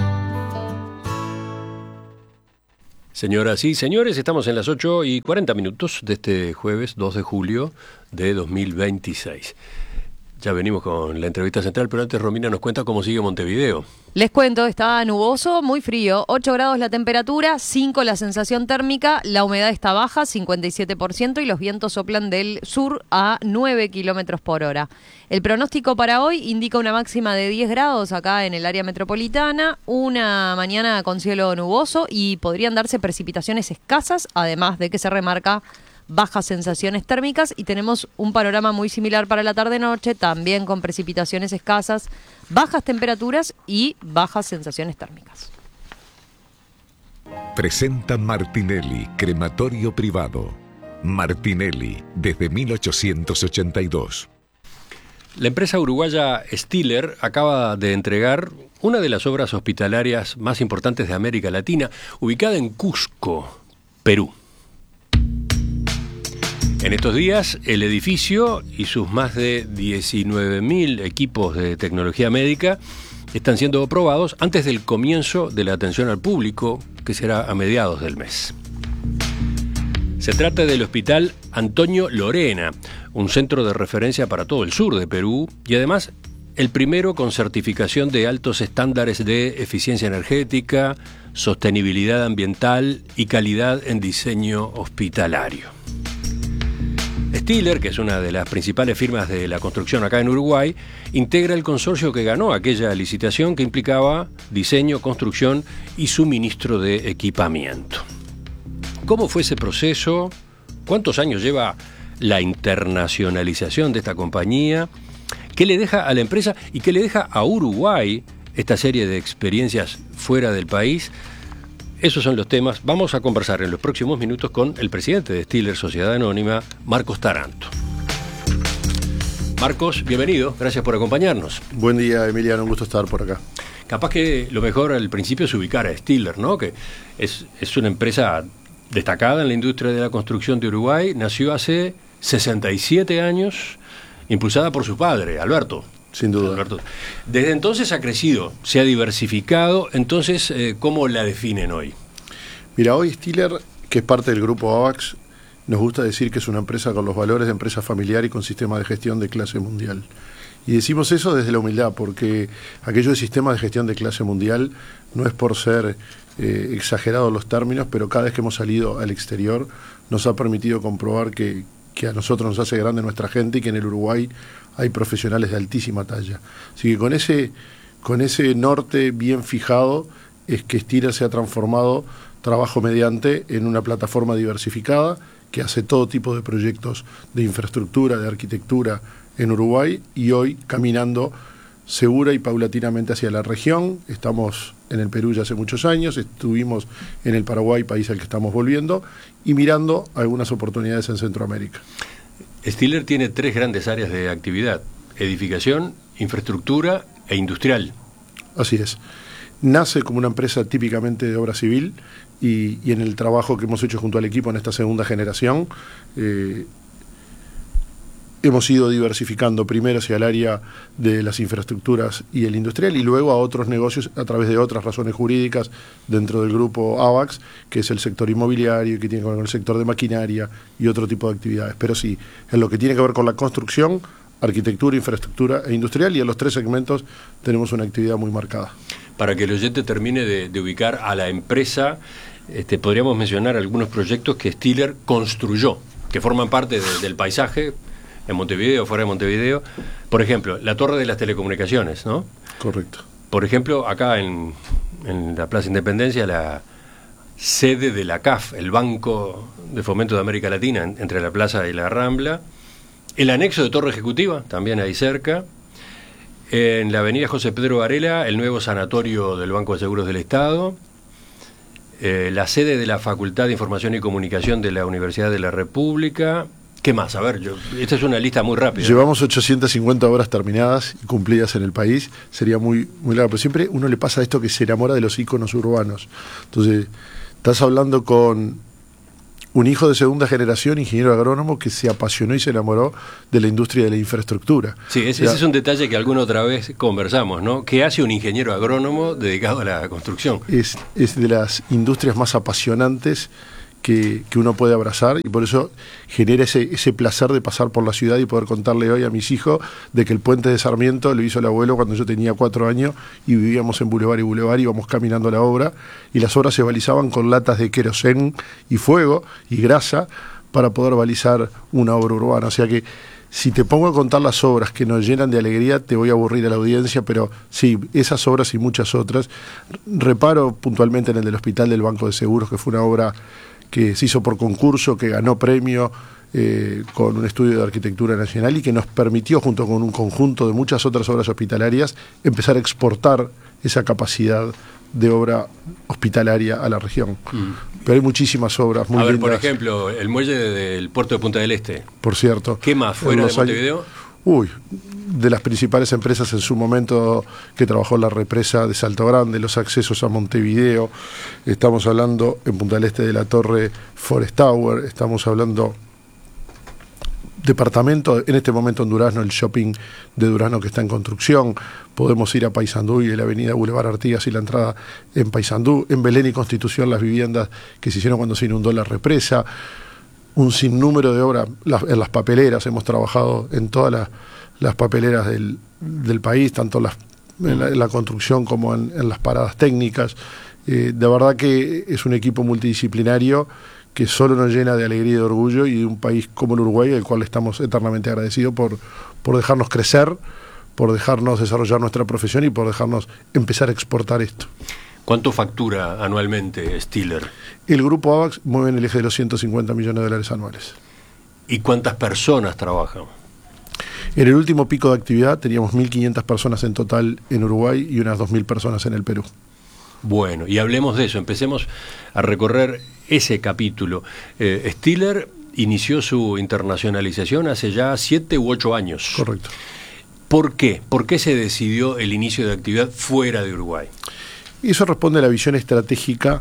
Señoras y señores, estamos en las ocho y cuarenta minutos de este jueves dos de julio de dos mil veintiséis. Ya venimos con la entrevista central, pero antes Romina nos cuenta cómo sigue Montevideo. Les cuento, está nuboso, muy frío, ocho grados la temperatura, cinco la sensación térmica, la humedad está baja, cincuenta y siete por ciento, y los vientos soplan del sur a nueve kilómetros por hora. El pronóstico para hoy indica una máxima de diez grados acá en el área metropolitana, una mañana con cielo nuboso y podrían darse precipitaciones escasas, además de que se remarca bajas sensaciones térmicas, y tenemos un panorama muy similar para la tarde-noche, también con precipitaciones escasas, bajas temperaturas y bajas sensaciones térmicas. Presenta Martinelli, crematorio privado. Martinelli, desde mil ochocientos ochenta y dos. La empresa uruguaya Stiller acaba de entregar una de las obras hospitalarias más importantes de América Latina, ubicada en Cusco, Perú. En estos días, el edificio y sus más de diecinueve mil equipos de tecnología médica están siendo aprobados antes del comienzo de la atención al público, que será a mediados del mes. Se trata del Hospital Antonio Lorena, un centro de referencia para todo el sur de Perú y además el primero con certificación de altos estándares de eficiencia energética, sostenibilidad ambiental y calidad en diseño hospitalario. Stiller, que es una de las principales firmas de la construcción acá en Uruguay, integra el consorcio que ganó aquella licitación que implicaba diseño, construcción y suministro de equipamiento. ¿Cómo fue ese proceso? ¿Cuántos años lleva la internacionalización de esta compañía? ¿Qué le deja a la empresa y qué le deja a Uruguay esta serie de experiencias fuera del país? Esos son los temas. Vamos a conversar en los próximos minutos con el presidente de Stiller Sociedad Anónima, Marcos Taranto. Marcos, bienvenido. Gracias por acompañarnos. Buen día, Emiliano. Un gusto estar por acá. Capaz que lo mejor al principio es ubicar a Stiller, ¿no? Que es, es una empresa destacada en la industria de la construcción de Uruguay. Nació hace sesenta y siete años, impulsada por su padre, Alberto. Sin duda. Alberto. Desde entonces ha crecido, se ha diversificado. Entonces, eh, ¿cómo la definen hoy? Mira, hoy Stiller, que es parte del grupo AVAX, nos gusta decir que es una empresa con los valores de empresa familiar y con sistema de gestión de clase mundial. Y decimos eso desde la humildad, porque aquello de sistema de gestión de clase mundial no es por ser eh, exagerados los términos, pero cada vez que hemos salido al exterior nos ha permitido comprobar que, que a nosotros nos hace grande nuestra gente y que en el Uruguay hay profesionales de altísima talla. Así que con ese, con ese norte bien fijado es que Stiller se ha transformado trabajo mediante en una plataforma diversificada que hace todo tipo de proyectos de infraestructura, de arquitectura en Uruguay, y hoy caminando segura y paulatinamente hacia la región. Estamos en el Perú ya hace muchos años, estuvimos en el Paraguay, país al que estamos volviendo, y mirando algunas oportunidades en Centroamérica. Stiller tiene tres grandes áreas de actividad: edificación, infraestructura e industrial. Así es. Nace como una empresa típicamente de obra civil y, y en el trabajo que hemos hecho junto al equipo en esta segunda generación, eh, hemos ido diversificando primero hacia el área de las infraestructuras y el industrial y luego a otros negocios a través de otras razones jurídicas dentro del grupo AVAX, que es el sector inmobiliario, que tiene que ver con el sector de maquinaria y otro tipo de actividades. Pero sí, en lo que tiene que ver con la construcción, arquitectura, infraestructura e industrial, y en los tres segmentos tenemos una actividad muy marcada. Para que el oyente termine de, de ubicar a la empresa, este, podríamos mencionar algunos proyectos que Stiller construyó, que forman parte de, del paisaje en Montevideo, fuera de Montevideo. Por ejemplo, la Torre de las Telecomunicaciones, ¿no? Correcto. Por ejemplo, acá en, en la Plaza Independencia, la sede de la C A F, el Banco de Fomento de América Latina, en, entre la Plaza y la Rambla. El anexo de Torre Ejecutiva, también ahí cerca. En la avenida José Pedro Varela, el nuevo sanatorio del Banco de Seguros del Estado. Eh, la sede de la Facultad de Información y Comunicación de la Universidad de la República. ¿Qué más? A ver, yo, esta es una lista muy rápida. Llevamos ochocientas cincuenta obras terminadas y cumplidas en el país. Sería muy, muy largo, pero siempre uno le pasa esto, que se enamora de los íconos urbanos. Entonces, estás hablando con un hijo de segunda generación, ingeniero agrónomo, que se apasionó y se enamoró de la industria de la infraestructura. Sí, ese, ese es un detalle que alguna otra vez conversamos, ¿no? ¿Qué hace un ingeniero agrónomo dedicado a la construcción? Es, es de las industrias más apasionantes que, que uno puede abrazar, y por eso genera ese, ese placer de pasar por la ciudad y poder contarle hoy a mis hijos de que el puente de Sarmiento lo hizo el abuelo cuando yo tenía cuatro años y vivíamos en Boulevard y Boulevard, íbamos caminando a la obra y las obras se balizaban con latas de querosén y fuego y grasa para poder balizar una obra urbana. O sea que si te pongo a contar las obras que nos llenan de alegría, te voy a aburrir a la audiencia, pero sí, esas obras y muchas otras. Reparo puntualmente en el del Hospital del Banco de Seguros, que fue una obra que se hizo por concurso, que ganó premio eh, con un estudio de arquitectura nacional y que nos permitió, junto con un conjunto de muchas otras obras hospitalarias, empezar a exportar esa capacidad de obra hospitalaria a la región. Mm. Pero hay muchísimas obras muy A ver, lindas. por ejemplo, el muelle del puerto de Punta del Este. Por cierto. ¿Qué más fuera de Montevideo? Años, uy, de las principales empresas en su momento que trabajó en la represa de Salto Grande, los accesos a Montevideo, estamos hablando en Punta del Este de la Torre Forest Tower, estamos hablando departamento, en este momento en Durazno, el shopping de Durazno que está en construcción, podemos ir a Paysandú y la avenida Boulevard Artigas y la entrada en Paysandú, en Belén y Constitución las viviendas que se hicieron cuando se inundó la represa, un sinnúmero de obras las, en las papeleras, hemos trabajado en todas las, las papeleras del, del país, tanto las, en, la, en la construcción como en, en las paradas técnicas. Eh, de verdad que es un equipo multidisciplinario que solo nos llena de alegría y de orgullo, y de un país como el Uruguay, al cual estamos eternamente agradecidos por, por dejarnos crecer, por dejarnos desarrollar nuestra profesión y por dejarnos empezar a exportar esto. ¿Cuánto factura anualmente Stiller? El grupo AVAX mueve en el eje de los ciento cincuenta millones de dólares anuales. ¿Y cuántas personas trabajan? En el último pico de actividad teníamos mil quinientas personas en total en Uruguay y unas dos mil personas en el Perú. Bueno, y hablemos de eso, empecemos a recorrer ese capítulo. Eh, Stiller inició su internacionalización hace ya siete u ocho años. Correcto. ¿Por qué? ¿Por qué se decidió el inicio de actividad fuera de Uruguay? Y eso responde a la visión estratégica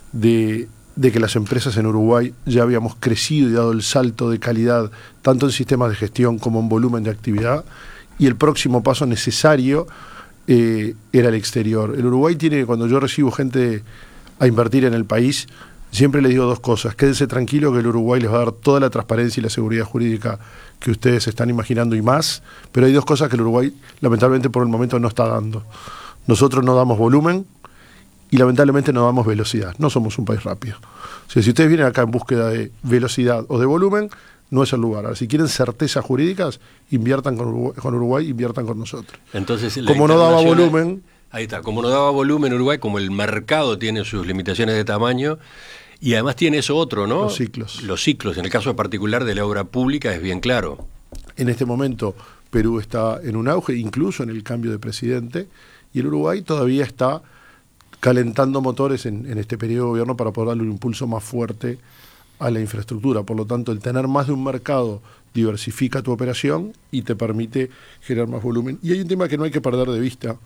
de, de que las empresas en Uruguay ya habíamos crecido y dado el salto de calidad, tanto en sistemas de gestión como en volumen de actividad, y el próximo paso necesario eh, era el exterior. El Uruguay tiene, cuando yo recibo gente a invertir en el país, siempre les digo dos cosas: quédense tranquilo que el Uruguay les va a dar toda la transparencia y la seguridad jurídica que ustedes están imaginando y más, pero hay dos cosas que el Uruguay lamentablemente por el momento no está dando. Nosotros no damos volumen y lamentablemente no damos velocidad, no somos un país rápido. O sea, si ustedes vienen acá en búsqueda de velocidad o de volumen, no es el lugar. Ahora, si quieren certezas jurídicas, inviertan con Uruguay, con Uruguay inviertan con nosotros. Entonces, como no daba volumen... Ahí está, como no daba volumen Uruguay, como el mercado tiene sus limitaciones de tamaño, y además tiene eso otro, ¿no? Los ciclos. Los ciclos, en el caso particular de la obra pública es bien claro. En este momento Perú está en un auge, incluso en el cambio de presidente, y el Uruguay todavía está calentando motores en, en este periodo de gobierno para poder darle un impulso más fuerte a la infraestructura. Por lo tanto, el tener más de un mercado diversifica tu operación y te permite generar más volumen. Y hay un tema que no hay que perder de vista.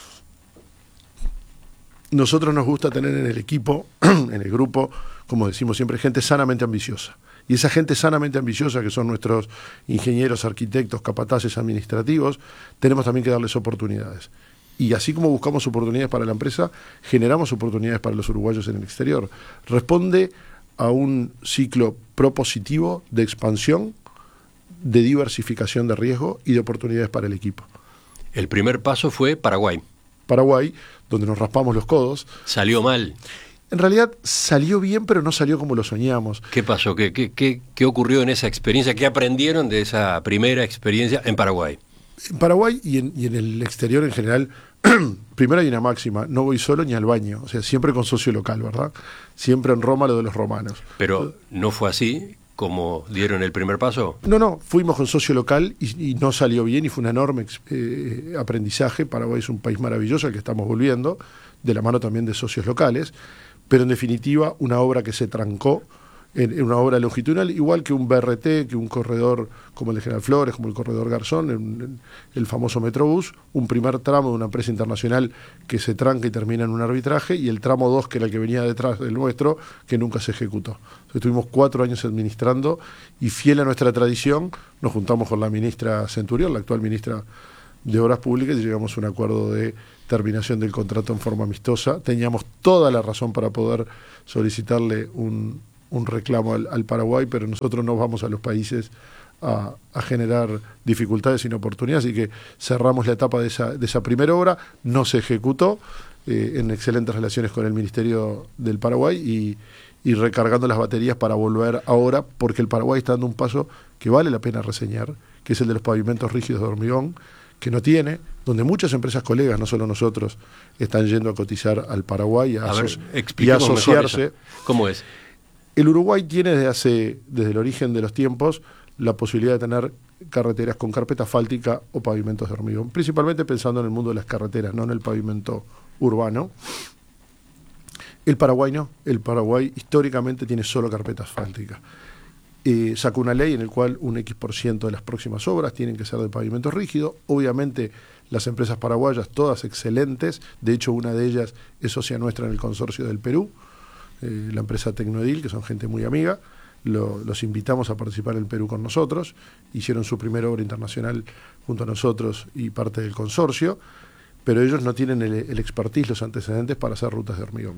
Nosotros nos gusta tener en el equipo, en el grupo, como decimos siempre, gente sanamente ambiciosa. Y esa gente sanamente ambiciosa, que son nuestros ingenieros, arquitectos, capataces administrativos, tenemos también que darles oportunidades. Y así como buscamos oportunidades para la empresa, generamos oportunidades para los uruguayos en el exterior. Responde a un ciclo propositivo de expansión, de diversificación de riesgo y de oportunidades para el equipo. El primer paso fue Paraguay. Paraguay, donde nos raspamos los codos. Salió mal. En realidad salió bien, pero no salió como lo soñamos. ¿Qué pasó? ¿Qué, qué, qué, qué ocurrió en esa experiencia? ¿Qué aprendieron de esa primera experiencia en Paraguay? En Paraguay y en, y en el exterior en general, primero hay una máxima: no voy solo ni al baño. O sea, siempre con socio local, ¿verdad? Siempre en Roma lo de los romanos. Pero no fue así como dieron el primer paso. No, no, fuimos con socio local y, y no salió bien, y fue un enorme eh, aprendizaje. Paraguay es un país maravilloso al que estamos volviendo, de la mano también de socios locales, pero en definitiva una obra que se trancó en, en una obra longitudinal, igual que un B R T, que un corredor como el de General Flores, como el corredor Garzón, en, en el famoso Metrobús, un primer tramo de una empresa internacional que se tranca y termina en un arbitraje, y el tramo dos, que era el que venía detrás del nuestro, que nunca se ejecutó. Entonces, estuvimos cuatro años administrando, y fiel a nuestra tradición, nos juntamos con la ministra Centurión, la actual ministra de Obras Públicas, y llegamos a un acuerdo de terminación del contrato en forma amistosa. Teníamos toda la razón para poder solicitarle un, un reclamo al, al Paraguay, pero nosotros no vamos a los países a, a generar dificultades sino oportunidades, así que cerramos la etapa de esa, de esa primera obra. No se ejecutó, eh, en excelentes relaciones con el Ministerio del Paraguay, y, y recargando las baterías para volver ahora, porque el Paraguay está dando un paso que vale la pena reseñar, que es el de los pavimentos rígidos de hormigón, que no tiene, donde muchas empresas colegas, no solo nosotros, están yendo a cotizar al Paraguay a, a ver, y a asociarse. ¿Cómo es? El Uruguay tiene desde hace, desde el origen de los tiempos, la posibilidad de tener carreteras con carpeta asfáltica o pavimentos de hormigón, principalmente pensando en el mundo de las carreteras, no en el pavimento urbano. El Paraguay no, el Paraguay históricamente tiene solo carpeta asfáltica. Eh, sacó una ley en la cual un X por ciento de las próximas obras tienen que ser de pavimento rígido. Obviamente las empresas paraguayas, todas excelentes, de hecho una de ellas es socia nuestra en el consorcio del Perú, eh, la empresa Tecnoedil, que son gente muy amiga. Lo, los invitamos a participar en el Perú con nosotros, hicieron su primera obra internacional junto a nosotros y parte del consorcio, pero ellos no tienen el, el expertise, los antecedentes para hacer rutas de hormigón.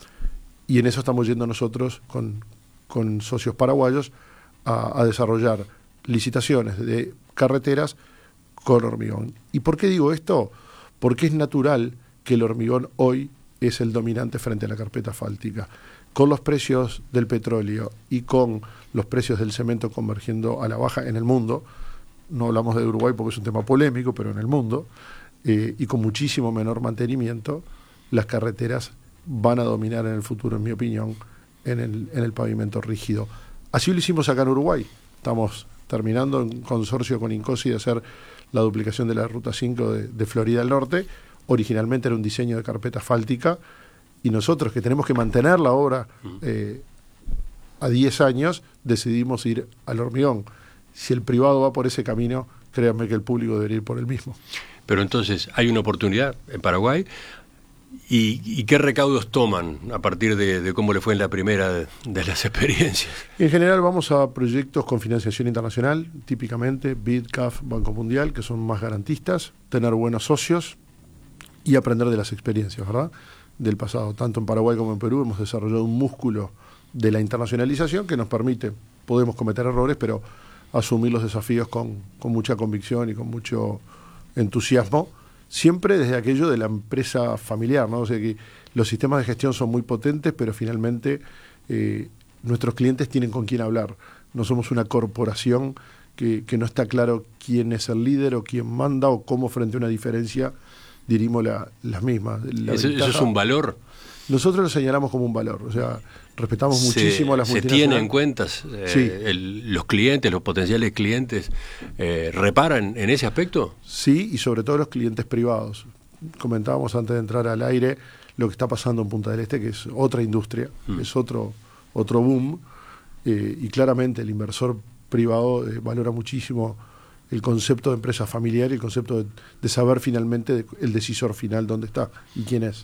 Y en eso estamos yendo nosotros con, con socios paraguayos A, a desarrollar licitaciones de carreteras con hormigón. ¿Y por qué digo esto? Porque es natural que el hormigón hoy es el dominante frente a la carpeta asfáltica. Con los precios del petróleo y con los precios del cemento convergiendo a la baja en el mundo, no hablamos de Uruguay porque es un tema polémico, pero en el mundo, eh, y con muchísimo menor mantenimiento, las carreteras van a dominar en el futuro, en mi opinión, en el, en el pavimento rígido. Así lo hicimos acá en Uruguay. Estamos terminando en consorcio con Incosi de hacer la duplicación de la Ruta cinco de, de Florida al Norte. Originalmente era un diseño de carpeta asfáltica, y nosotros, que tenemos que mantener la obra eh, a diez años, decidimos ir al hormigón. Si el privado va por ese camino, créanme que el público debería ir por el mismo. Pero entonces, hay una oportunidad en Paraguay. ¿Y, y qué recaudos toman a partir de, de cómo le fue en la primera de, de las experiencias? En general vamos a proyectos con financiación internacional, típicamente B I D, C A F, Banco Mundial, que son más garantistas, tener buenos socios y aprender de las experiencias, ¿verdad?, del pasado. Tanto en Paraguay como en Perú hemos desarrollado un músculo de la internacionalización que nos permite, podemos cometer errores, pero asumir los desafíos con, con mucha convicción y con mucho entusiasmo, siempre desde aquello de la empresa familiar, ¿no? O sea que los sistemas de gestión son muy potentes, pero finalmente eh, nuestros clientes tienen con quién hablar. No somos una corporación que, que no está claro quién es el líder o quién manda o cómo frente a una diferencia dirimos la, las mismas. La ¿Eso, ¿Eso es un valor? Nosotros lo señalamos como un valor, o sea, respetamos se, muchísimo a las multinacionales. ¿Se tiene en cuenta eh, sí. el, los clientes, los potenciales clientes, eh, reparan en ese aspecto? Sí, y sobre todo los clientes privados. Comentábamos antes de entrar al aire lo que está pasando en Punta del Este, que es otra industria, mm. es otro, otro boom, eh, y claramente el inversor privado eh, valora muchísimo el concepto de empresa familiar y el concepto de, de saber finalmente el decisor final dónde está y quién es.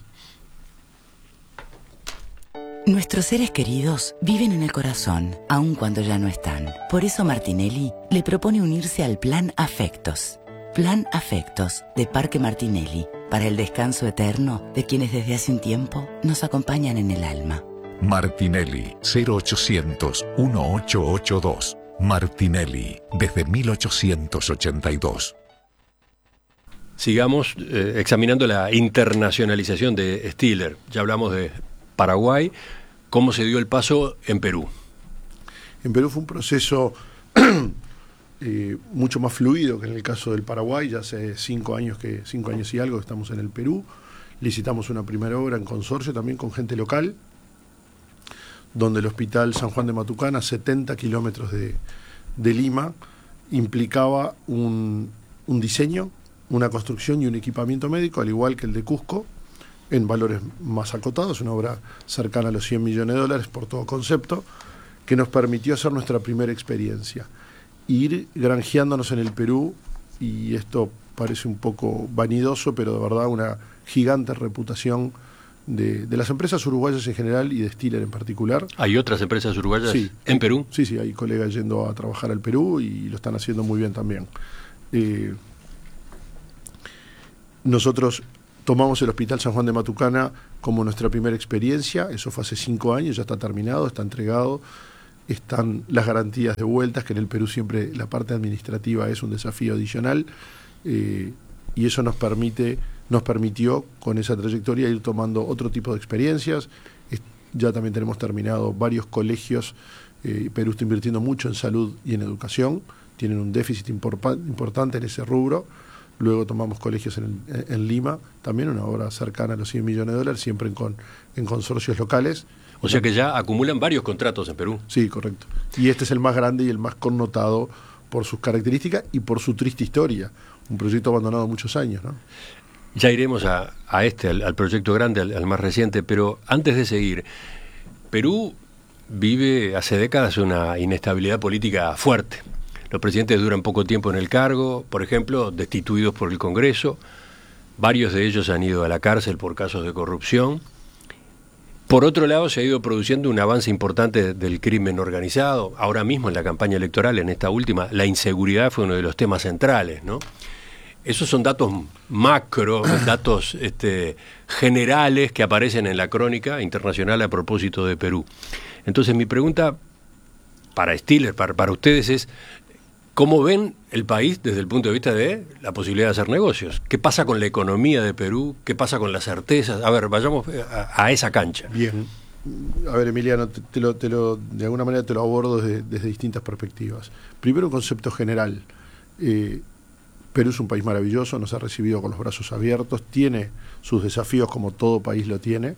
Nuestros seres queridos viven en el corazón, aun cuando ya no están. Por eso Martinelli le propone unirse al Plan Afectos. Plan Afectos de Parque Martinelli, para el descanso eterno de quienes desde hace un tiempo nos acompañan en el alma. Martinelli, cero ochocientos, dieciocho ochenta y dos. Martinelli, desde mil ochocientos ochenta y dos. Sigamos eh, examinando la internacionalización de Stiller. Ya hablamos de Paraguay. ¿Cómo se dio el paso en Perú? En Perú fue un proceso eh, mucho más fluido que en el caso del Paraguay. Ya hace cinco años, que, cinco años y algo que estamos en el Perú. Licitamos una primera obra en consorcio también con gente local, donde el Hospital San Juan de Matucana, setenta kilómetros de, de Lima, implicaba un, un diseño, una construcción y un equipamiento médico, al igual que el de Cusco, en valores más acotados, una obra cercana a los cien millones de dólares por todo concepto, que nos permitió hacer nuestra primera experiencia. Ir granjeándonos en el Perú, y esto parece un poco vanidoso, pero de verdad una gigante reputación de, de las empresas uruguayas en general y de Stiller en particular. ¿Hay otras empresas uruguayas sí, en Perú? Sí, sí, hay colegas yendo a trabajar al Perú y lo están haciendo muy bien también. Eh, nosotros tomamos el Hospital San Juan de Matucana como nuestra primera experiencia, eso fue hace cinco años, ya está terminado, está entregado, están las garantías de vueltas, que en el Perú siempre la parte administrativa es un desafío adicional, eh, y eso nos permite, nos permitió con esa trayectoria ir tomando otro tipo de experiencias. Es, ya también tenemos terminado varios colegios, eh, Perú está invirtiendo mucho en salud y en educación, tienen un déficit impor- importante en ese rubro. Luego tomamos colegios en, en Lima, también una obra cercana a los cien millones de dólares, siempre en, con, en consorcios locales. O sea que ya acumulan varios contratos en Perú. Sí, correcto. Y este es el más grande y el más connotado por sus características y por su triste historia. Un proyecto abandonado muchos años, ¿no? Ya iremos a, a este, al, al proyecto grande, al, al más reciente, pero antes de seguir, Perú vive hace décadas una inestabilidad política fuerte. Los presidentes duran poco tiempo en el cargo, por ejemplo, destituidos por el Congreso. Varios de ellos han ido a la cárcel por casos de corrupción. Por otro lado, se ha ido produciendo un avance importante del crimen organizado. Ahora mismo, en la campaña electoral, en esta última, la inseguridad fue uno de los temas centrales, ¿no? Esos son datos macro, datos este, generales que aparecen en la crónica internacional a propósito de Perú. Entonces, mi pregunta para Stiller, para, para ustedes es: ¿cómo ven el país desde el punto de vista de la posibilidad de hacer negocios? ¿Qué pasa con la economía de Perú? ¿Qué pasa con las certezas? A ver, vayamos a, a esa cancha. Bien. A ver, Emiliano, te, te lo, te lo, de alguna manera te lo abordo desde, desde distintas perspectivas. Primero, un concepto general. Eh, Perú es un país maravilloso, nos ha recibido con los brazos abiertos, tiene sus desafíos como todo país lo tiene,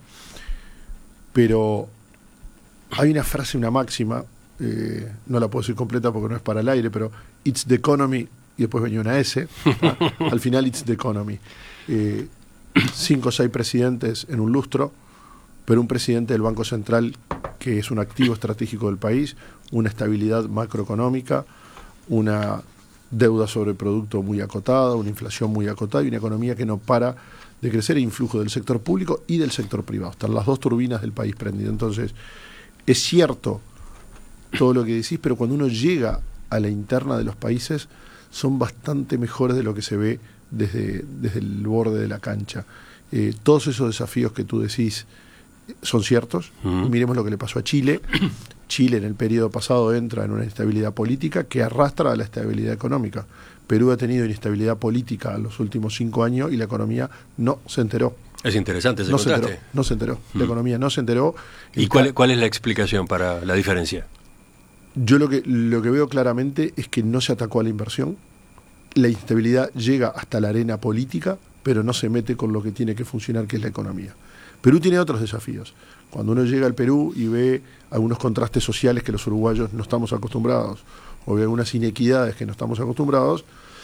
pero hay una frase, una máxima, Eh, no la puedo decir completa porque no es para el aire, pero it's the economy, y después venía una S, ¿ah? Al final it's the economy. Eh, cinco o seis presidentes en un lustro, pero un presidente del Banco Central que es un activo estratégico del país, una estabilidad macroeconómica, una deuda sobre producto muy acotada, una inflación muy acotada y una economía que no para de crecer, e influjo del sector público y del sector privado. Están las dos turbinas del país prendidas. Entonces, es cierto todo lo que decís, pero cuando uno llega a la interna de los países son bastante mejores de lo que se ve desde, desde el borde de la cancha. Eh, todos esos desafíos que tú decís son ciertos. Uh-huh. Miremos lo que le pasó a Chile. Chile en el periodo pasado entra en una inestabilidad política que arrastra a la estabilidad económica. Perú ha tenido inestabilidad política en los últimos cinco años y la economía no se enteró. Es interesante ese no contraste. Se enteró, no se enteró. Uh-huh. La economía no se enteró. ¿Y cuál, cuál es la explicación para la diferencia? Yo lo que, lo que veo claramente es que no se atacó a la inversión, la instabilidad llega hasta la arena política, pero no se mete con lo que tiene que funcionar, que es la economía. Perú tiene otros desafíos. Cuando uno llega al Perú y ve algunos contrastes sociales que los uruguayos no estamos acostumbrados, o ve algunas inequidades que no estamos acostumbrados,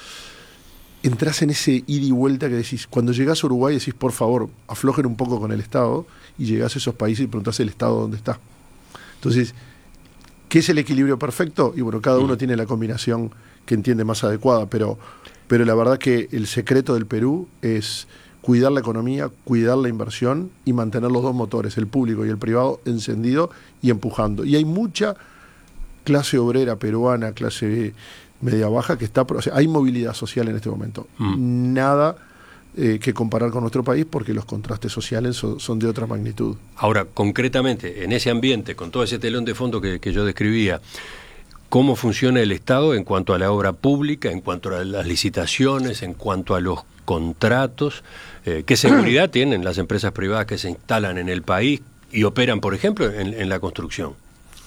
entras en ese ida y vuelta que decís, cuando llegás a Uruguay decís, por favor, aflojen un poco con el Estado, y llegás a esos países y preguntás el Estado dónde está. Entonces, ¿qué es el equilibrio perfecto? Y bueno, cada uno tiene la combinación que entiende más adecuada, pero, pero la verdad que el secreto del Perú es cuidar la economía, cuidar la inversión y mantener los dos motores, el público y el privado, encendido y empujando. Y hay mucha clase obrera peruana, clase media baja, que está... O sea, hay movilidad social en este momento. Mm. Nada... Eh, que comparar con nuestro país, porque los contrastes sociales son, son de otra magnitud. Ahora, concretamente, en ese ambiente, con todo ese telón de fondo que, que yo describía, ¿cómo funciona el Estado en cuanto a la obra pública, en cuanto a las licitaciones, en cuanto a los contratos? Eh, ¿Qué seguridad tienen las empresas privadas que se instalan en el país y operan, por ejemplo, en, en la construcción?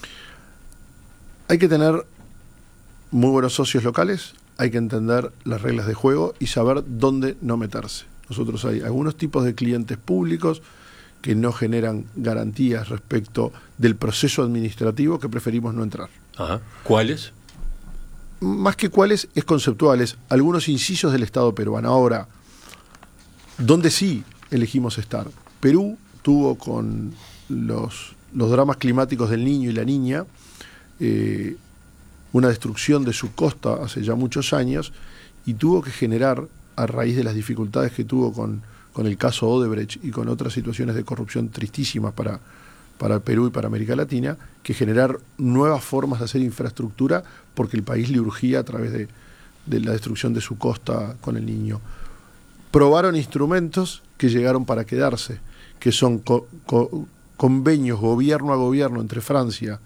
Hay que tener muy buenos socios locales, hay que entender las reglas de juego y saber dónde no meterse. Nosotros hay algunos tipos de clientes públicos que no generan garantías respecto del proceso administrativo que preferimos no entrar. Ajá. ¿Cuáles? Más que cuáles, es conceptuales. Algunos incisos del Estado peruano. Ahora, ¿dónde sí elegimos estar? Perú tuvo con los, los dramas climáticos del Niño y la Niña, eh, una destrucción de su costa hace ya muchos años y tuvo que generar, a raíz de las dificultades que tuvo con, con el caso Odebrecht y con otras situaciones de corrupción tristísimas para, para el Perú y para América Latina, que generar nuevas formas de hacer infraestructura porque el país le urgía a través de, de la destrucción de su costa con el Niño. Probaron instrumentos que llegaron para quedarse, que son co co convenios gobierno a gobierno entre Francia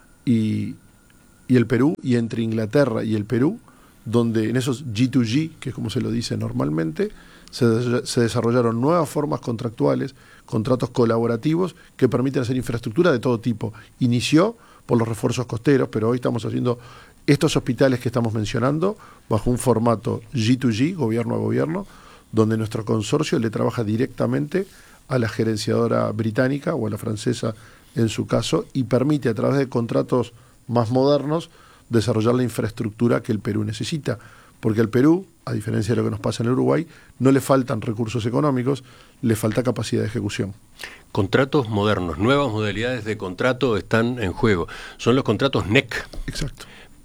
y, y el Perú, y entre Inglaterra y el Perú, donde en esos G dos G, que es como se lo dice normalmente, se, se desarrollaron nuevas formas contractuales, contratos colaborativos que permiten hacer infraestructura de todo tipo. Inició por los refuerzos costeros, pero hoy estamos haciendo estos hospitales que estamos mencionando bajo un formato G dos G, gobierno a gobierno, donde nuestro consorcio le trabaja directamente a la gerenciadora británica o a la francesa en su caso, y permite a través de contratos más modernos desarrollar la infraestructura que el Perú necesita, porque al Perú, a diferencia de lo que nos pasa en el Uruguay, no le faltan recursos económicos, le falta capacidad de ejecución. Contratos modernos, nuevas modalidades de contrato están en juego. Son los contratos N E C. Exacto.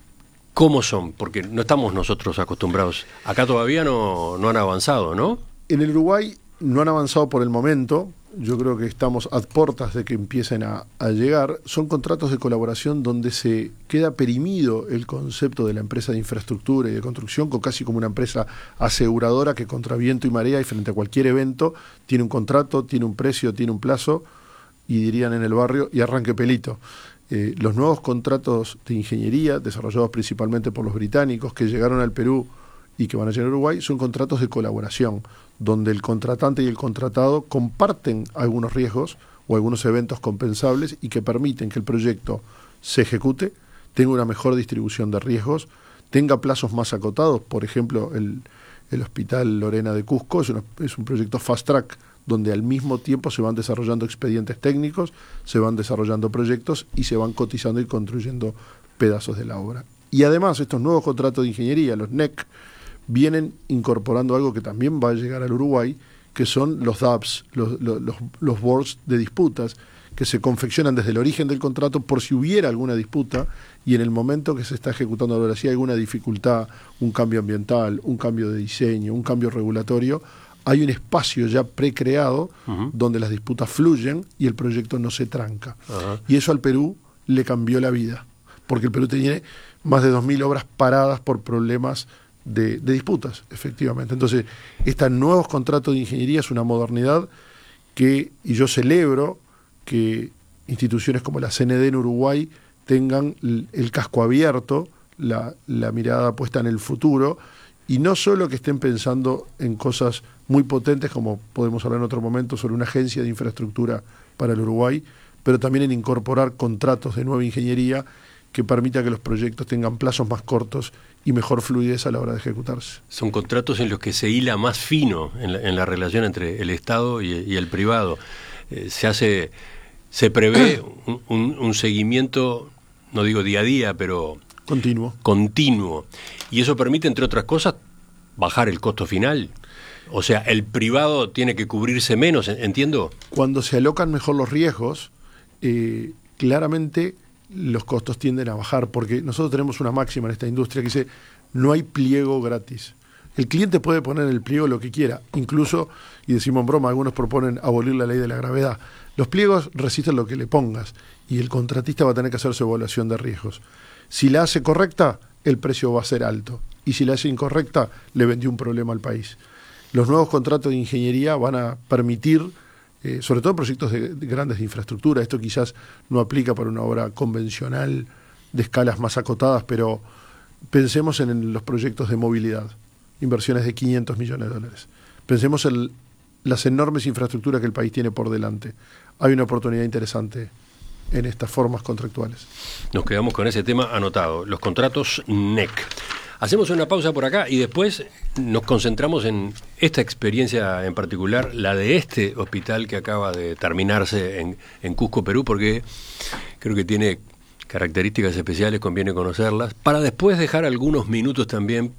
¿Cómo son? Porque no estamos nosotros acostumbrados. Acá todavía no, no han avanzado, ¿no? En el Uruguay no han avanzado por el momento. Yo creo que estamos a puertas de que empiecen a, a llegar. Son contratos de colaboración donde se queda perimido el concepto de la empresa de infraestructura y de construcción, con casi como una empresa aseguradora que contra viento y marea y frente a cualquier evento tiene un contrato, tiene un precio, tiene un plazo, y dirían en el barrio, y arranque pelito. Eh, los nuevos contratos de ingeniería, desarrollados principalmente por los británicos, que llegaron al Perú y que van a llegar a Uruguay, son contratos de colaboración, donde el contratante y el contratado comparten algunos riesgos o algunos eventos compensables y que permiten que el proyecto se ejecute, tenga una mejor distribución de riesgos, tenga plazos más acotados. Por ejemplo, el, el Hospital Lorena de Cusco es, una, es un proyecto fast track, donde al mismo tiempo se van desarrollando expedientes técnicos, se van desarrollando proyectos y se van cotizando y construyendo pedazos de la obra. Y además estos nuevos contratos de ingeniería, los N E C, vienen incorporando algo que también va a llegar al Uruguay, que son los D A Bs, los, los, los, los boards de disputas, que se confeccionan desde el origen del contrato por si hubiera alguna disputa, y en el momento que se está ejecutando la obra, si hay alguna dificultad, un cambio ambiental, un cambio de diseño, un cambio regulatorio, hay un espacio ya precreado uh-huh. donde las disputas fluyen y el proyecto no se tranca. Uh-huh. Y eso al Perú le cambió la vida, porque el Perú tiene más de dos mil obras paradas por problemas de, de disputas, efectivamente. Entonces, estos nuevos contratos de ingeniería es una modernidad que, y yo celebro que instituciones como la C N D en Uruguay tengan el, el casco abierto, la, la mirada puesta en el futuro, y no solo que estén pensando en cosas muy potentes, como podemos hablar en otro momento, sobre una agencia de infraestructura para el Uruguay, pero también en incorporar contratos de nueva ingeniería que permita que los proyectos tengan plazos más cortos y mejor fluidez a la hora de ejecutarse. Son contratos en los que se hila más fino en la, en la relación entre el Estado y, y el privado. Eh, se hace, se prevé un, un, un seguimiento, no digo día a día, pero continuo. continuo. Y eso permite, entre otras cosas, bajar el costo final. O sea, el privado tiene que cubrirse menos, ¿entiendo? Cuando se alocan mejor los riesgos, eh, claramente los costos tienden a bajar, porque nosotros tenemos una máxima en esta industria que dice, no hay pliego gratis. El cliente puede poner en el pliego lo que quiera, incluso, y decimos en broma, algunos proponen abolir la ley de la gravedad. Los pliegos resisten lo que le pongas, y el contratista va a tener que hacer su evaluación de riesgos. Si la hace correcta, el precio va a ser alto, y si la hace incorrecta, le vendió un problema al país. Los nuevos contratos de ingeniería van a permitir, eh, sobre todo proyectos de, de grandes de infraestructura, esto quizás no aplica para una obra convencional de escalas más acotadas, pero pensemos en, en los proyectos de movilidad, inversiones de quinientos millones de dólares. Pensemos en las enormes infraestructuras que el país tiene por delante. Hay una oportunidad interesante en estas formas contractuales. Nos quedamos con ese tema anotado, los contratos N E C. Hacemos una pausa por acá y después nos concentramos en esta experiencia en particular, la de este hospital que acaba de terminarse en, en Cusco, Perú, porque creo que tiene características especiales, conviene conocerlas, para después dejar algunos minutos también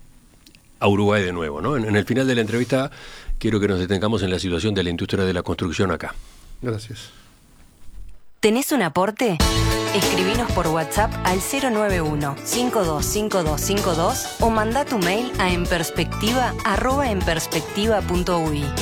a Uruguay de nuevo, ¿no? En, en el final de la entrevista quiero que nos detengamos en la situación de la industria de la construcción acá. Gracias. ¿Tenés un aporte? Escribinos por WhatsApp al cero nueve uno, cinco dos cinco dos cinco dos o manda tu mail a enperspectiva arroba enperspectiva punto u i.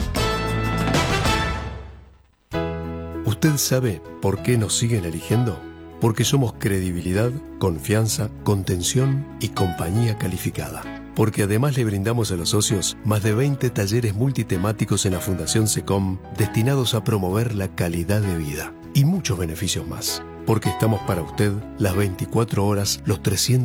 ¿Usted sabe por qué nos siguen eligiendo? Porque somos credibilidad, confianza, contención y compañía calificada. Porque además le brindamos a los socios más de veinte talleres multitemáticos en la Fundación SECOM destinados a promover la calidad de vida y muchos beneficios más. Porque estamos para usted las veinticuatro horas, los trescientos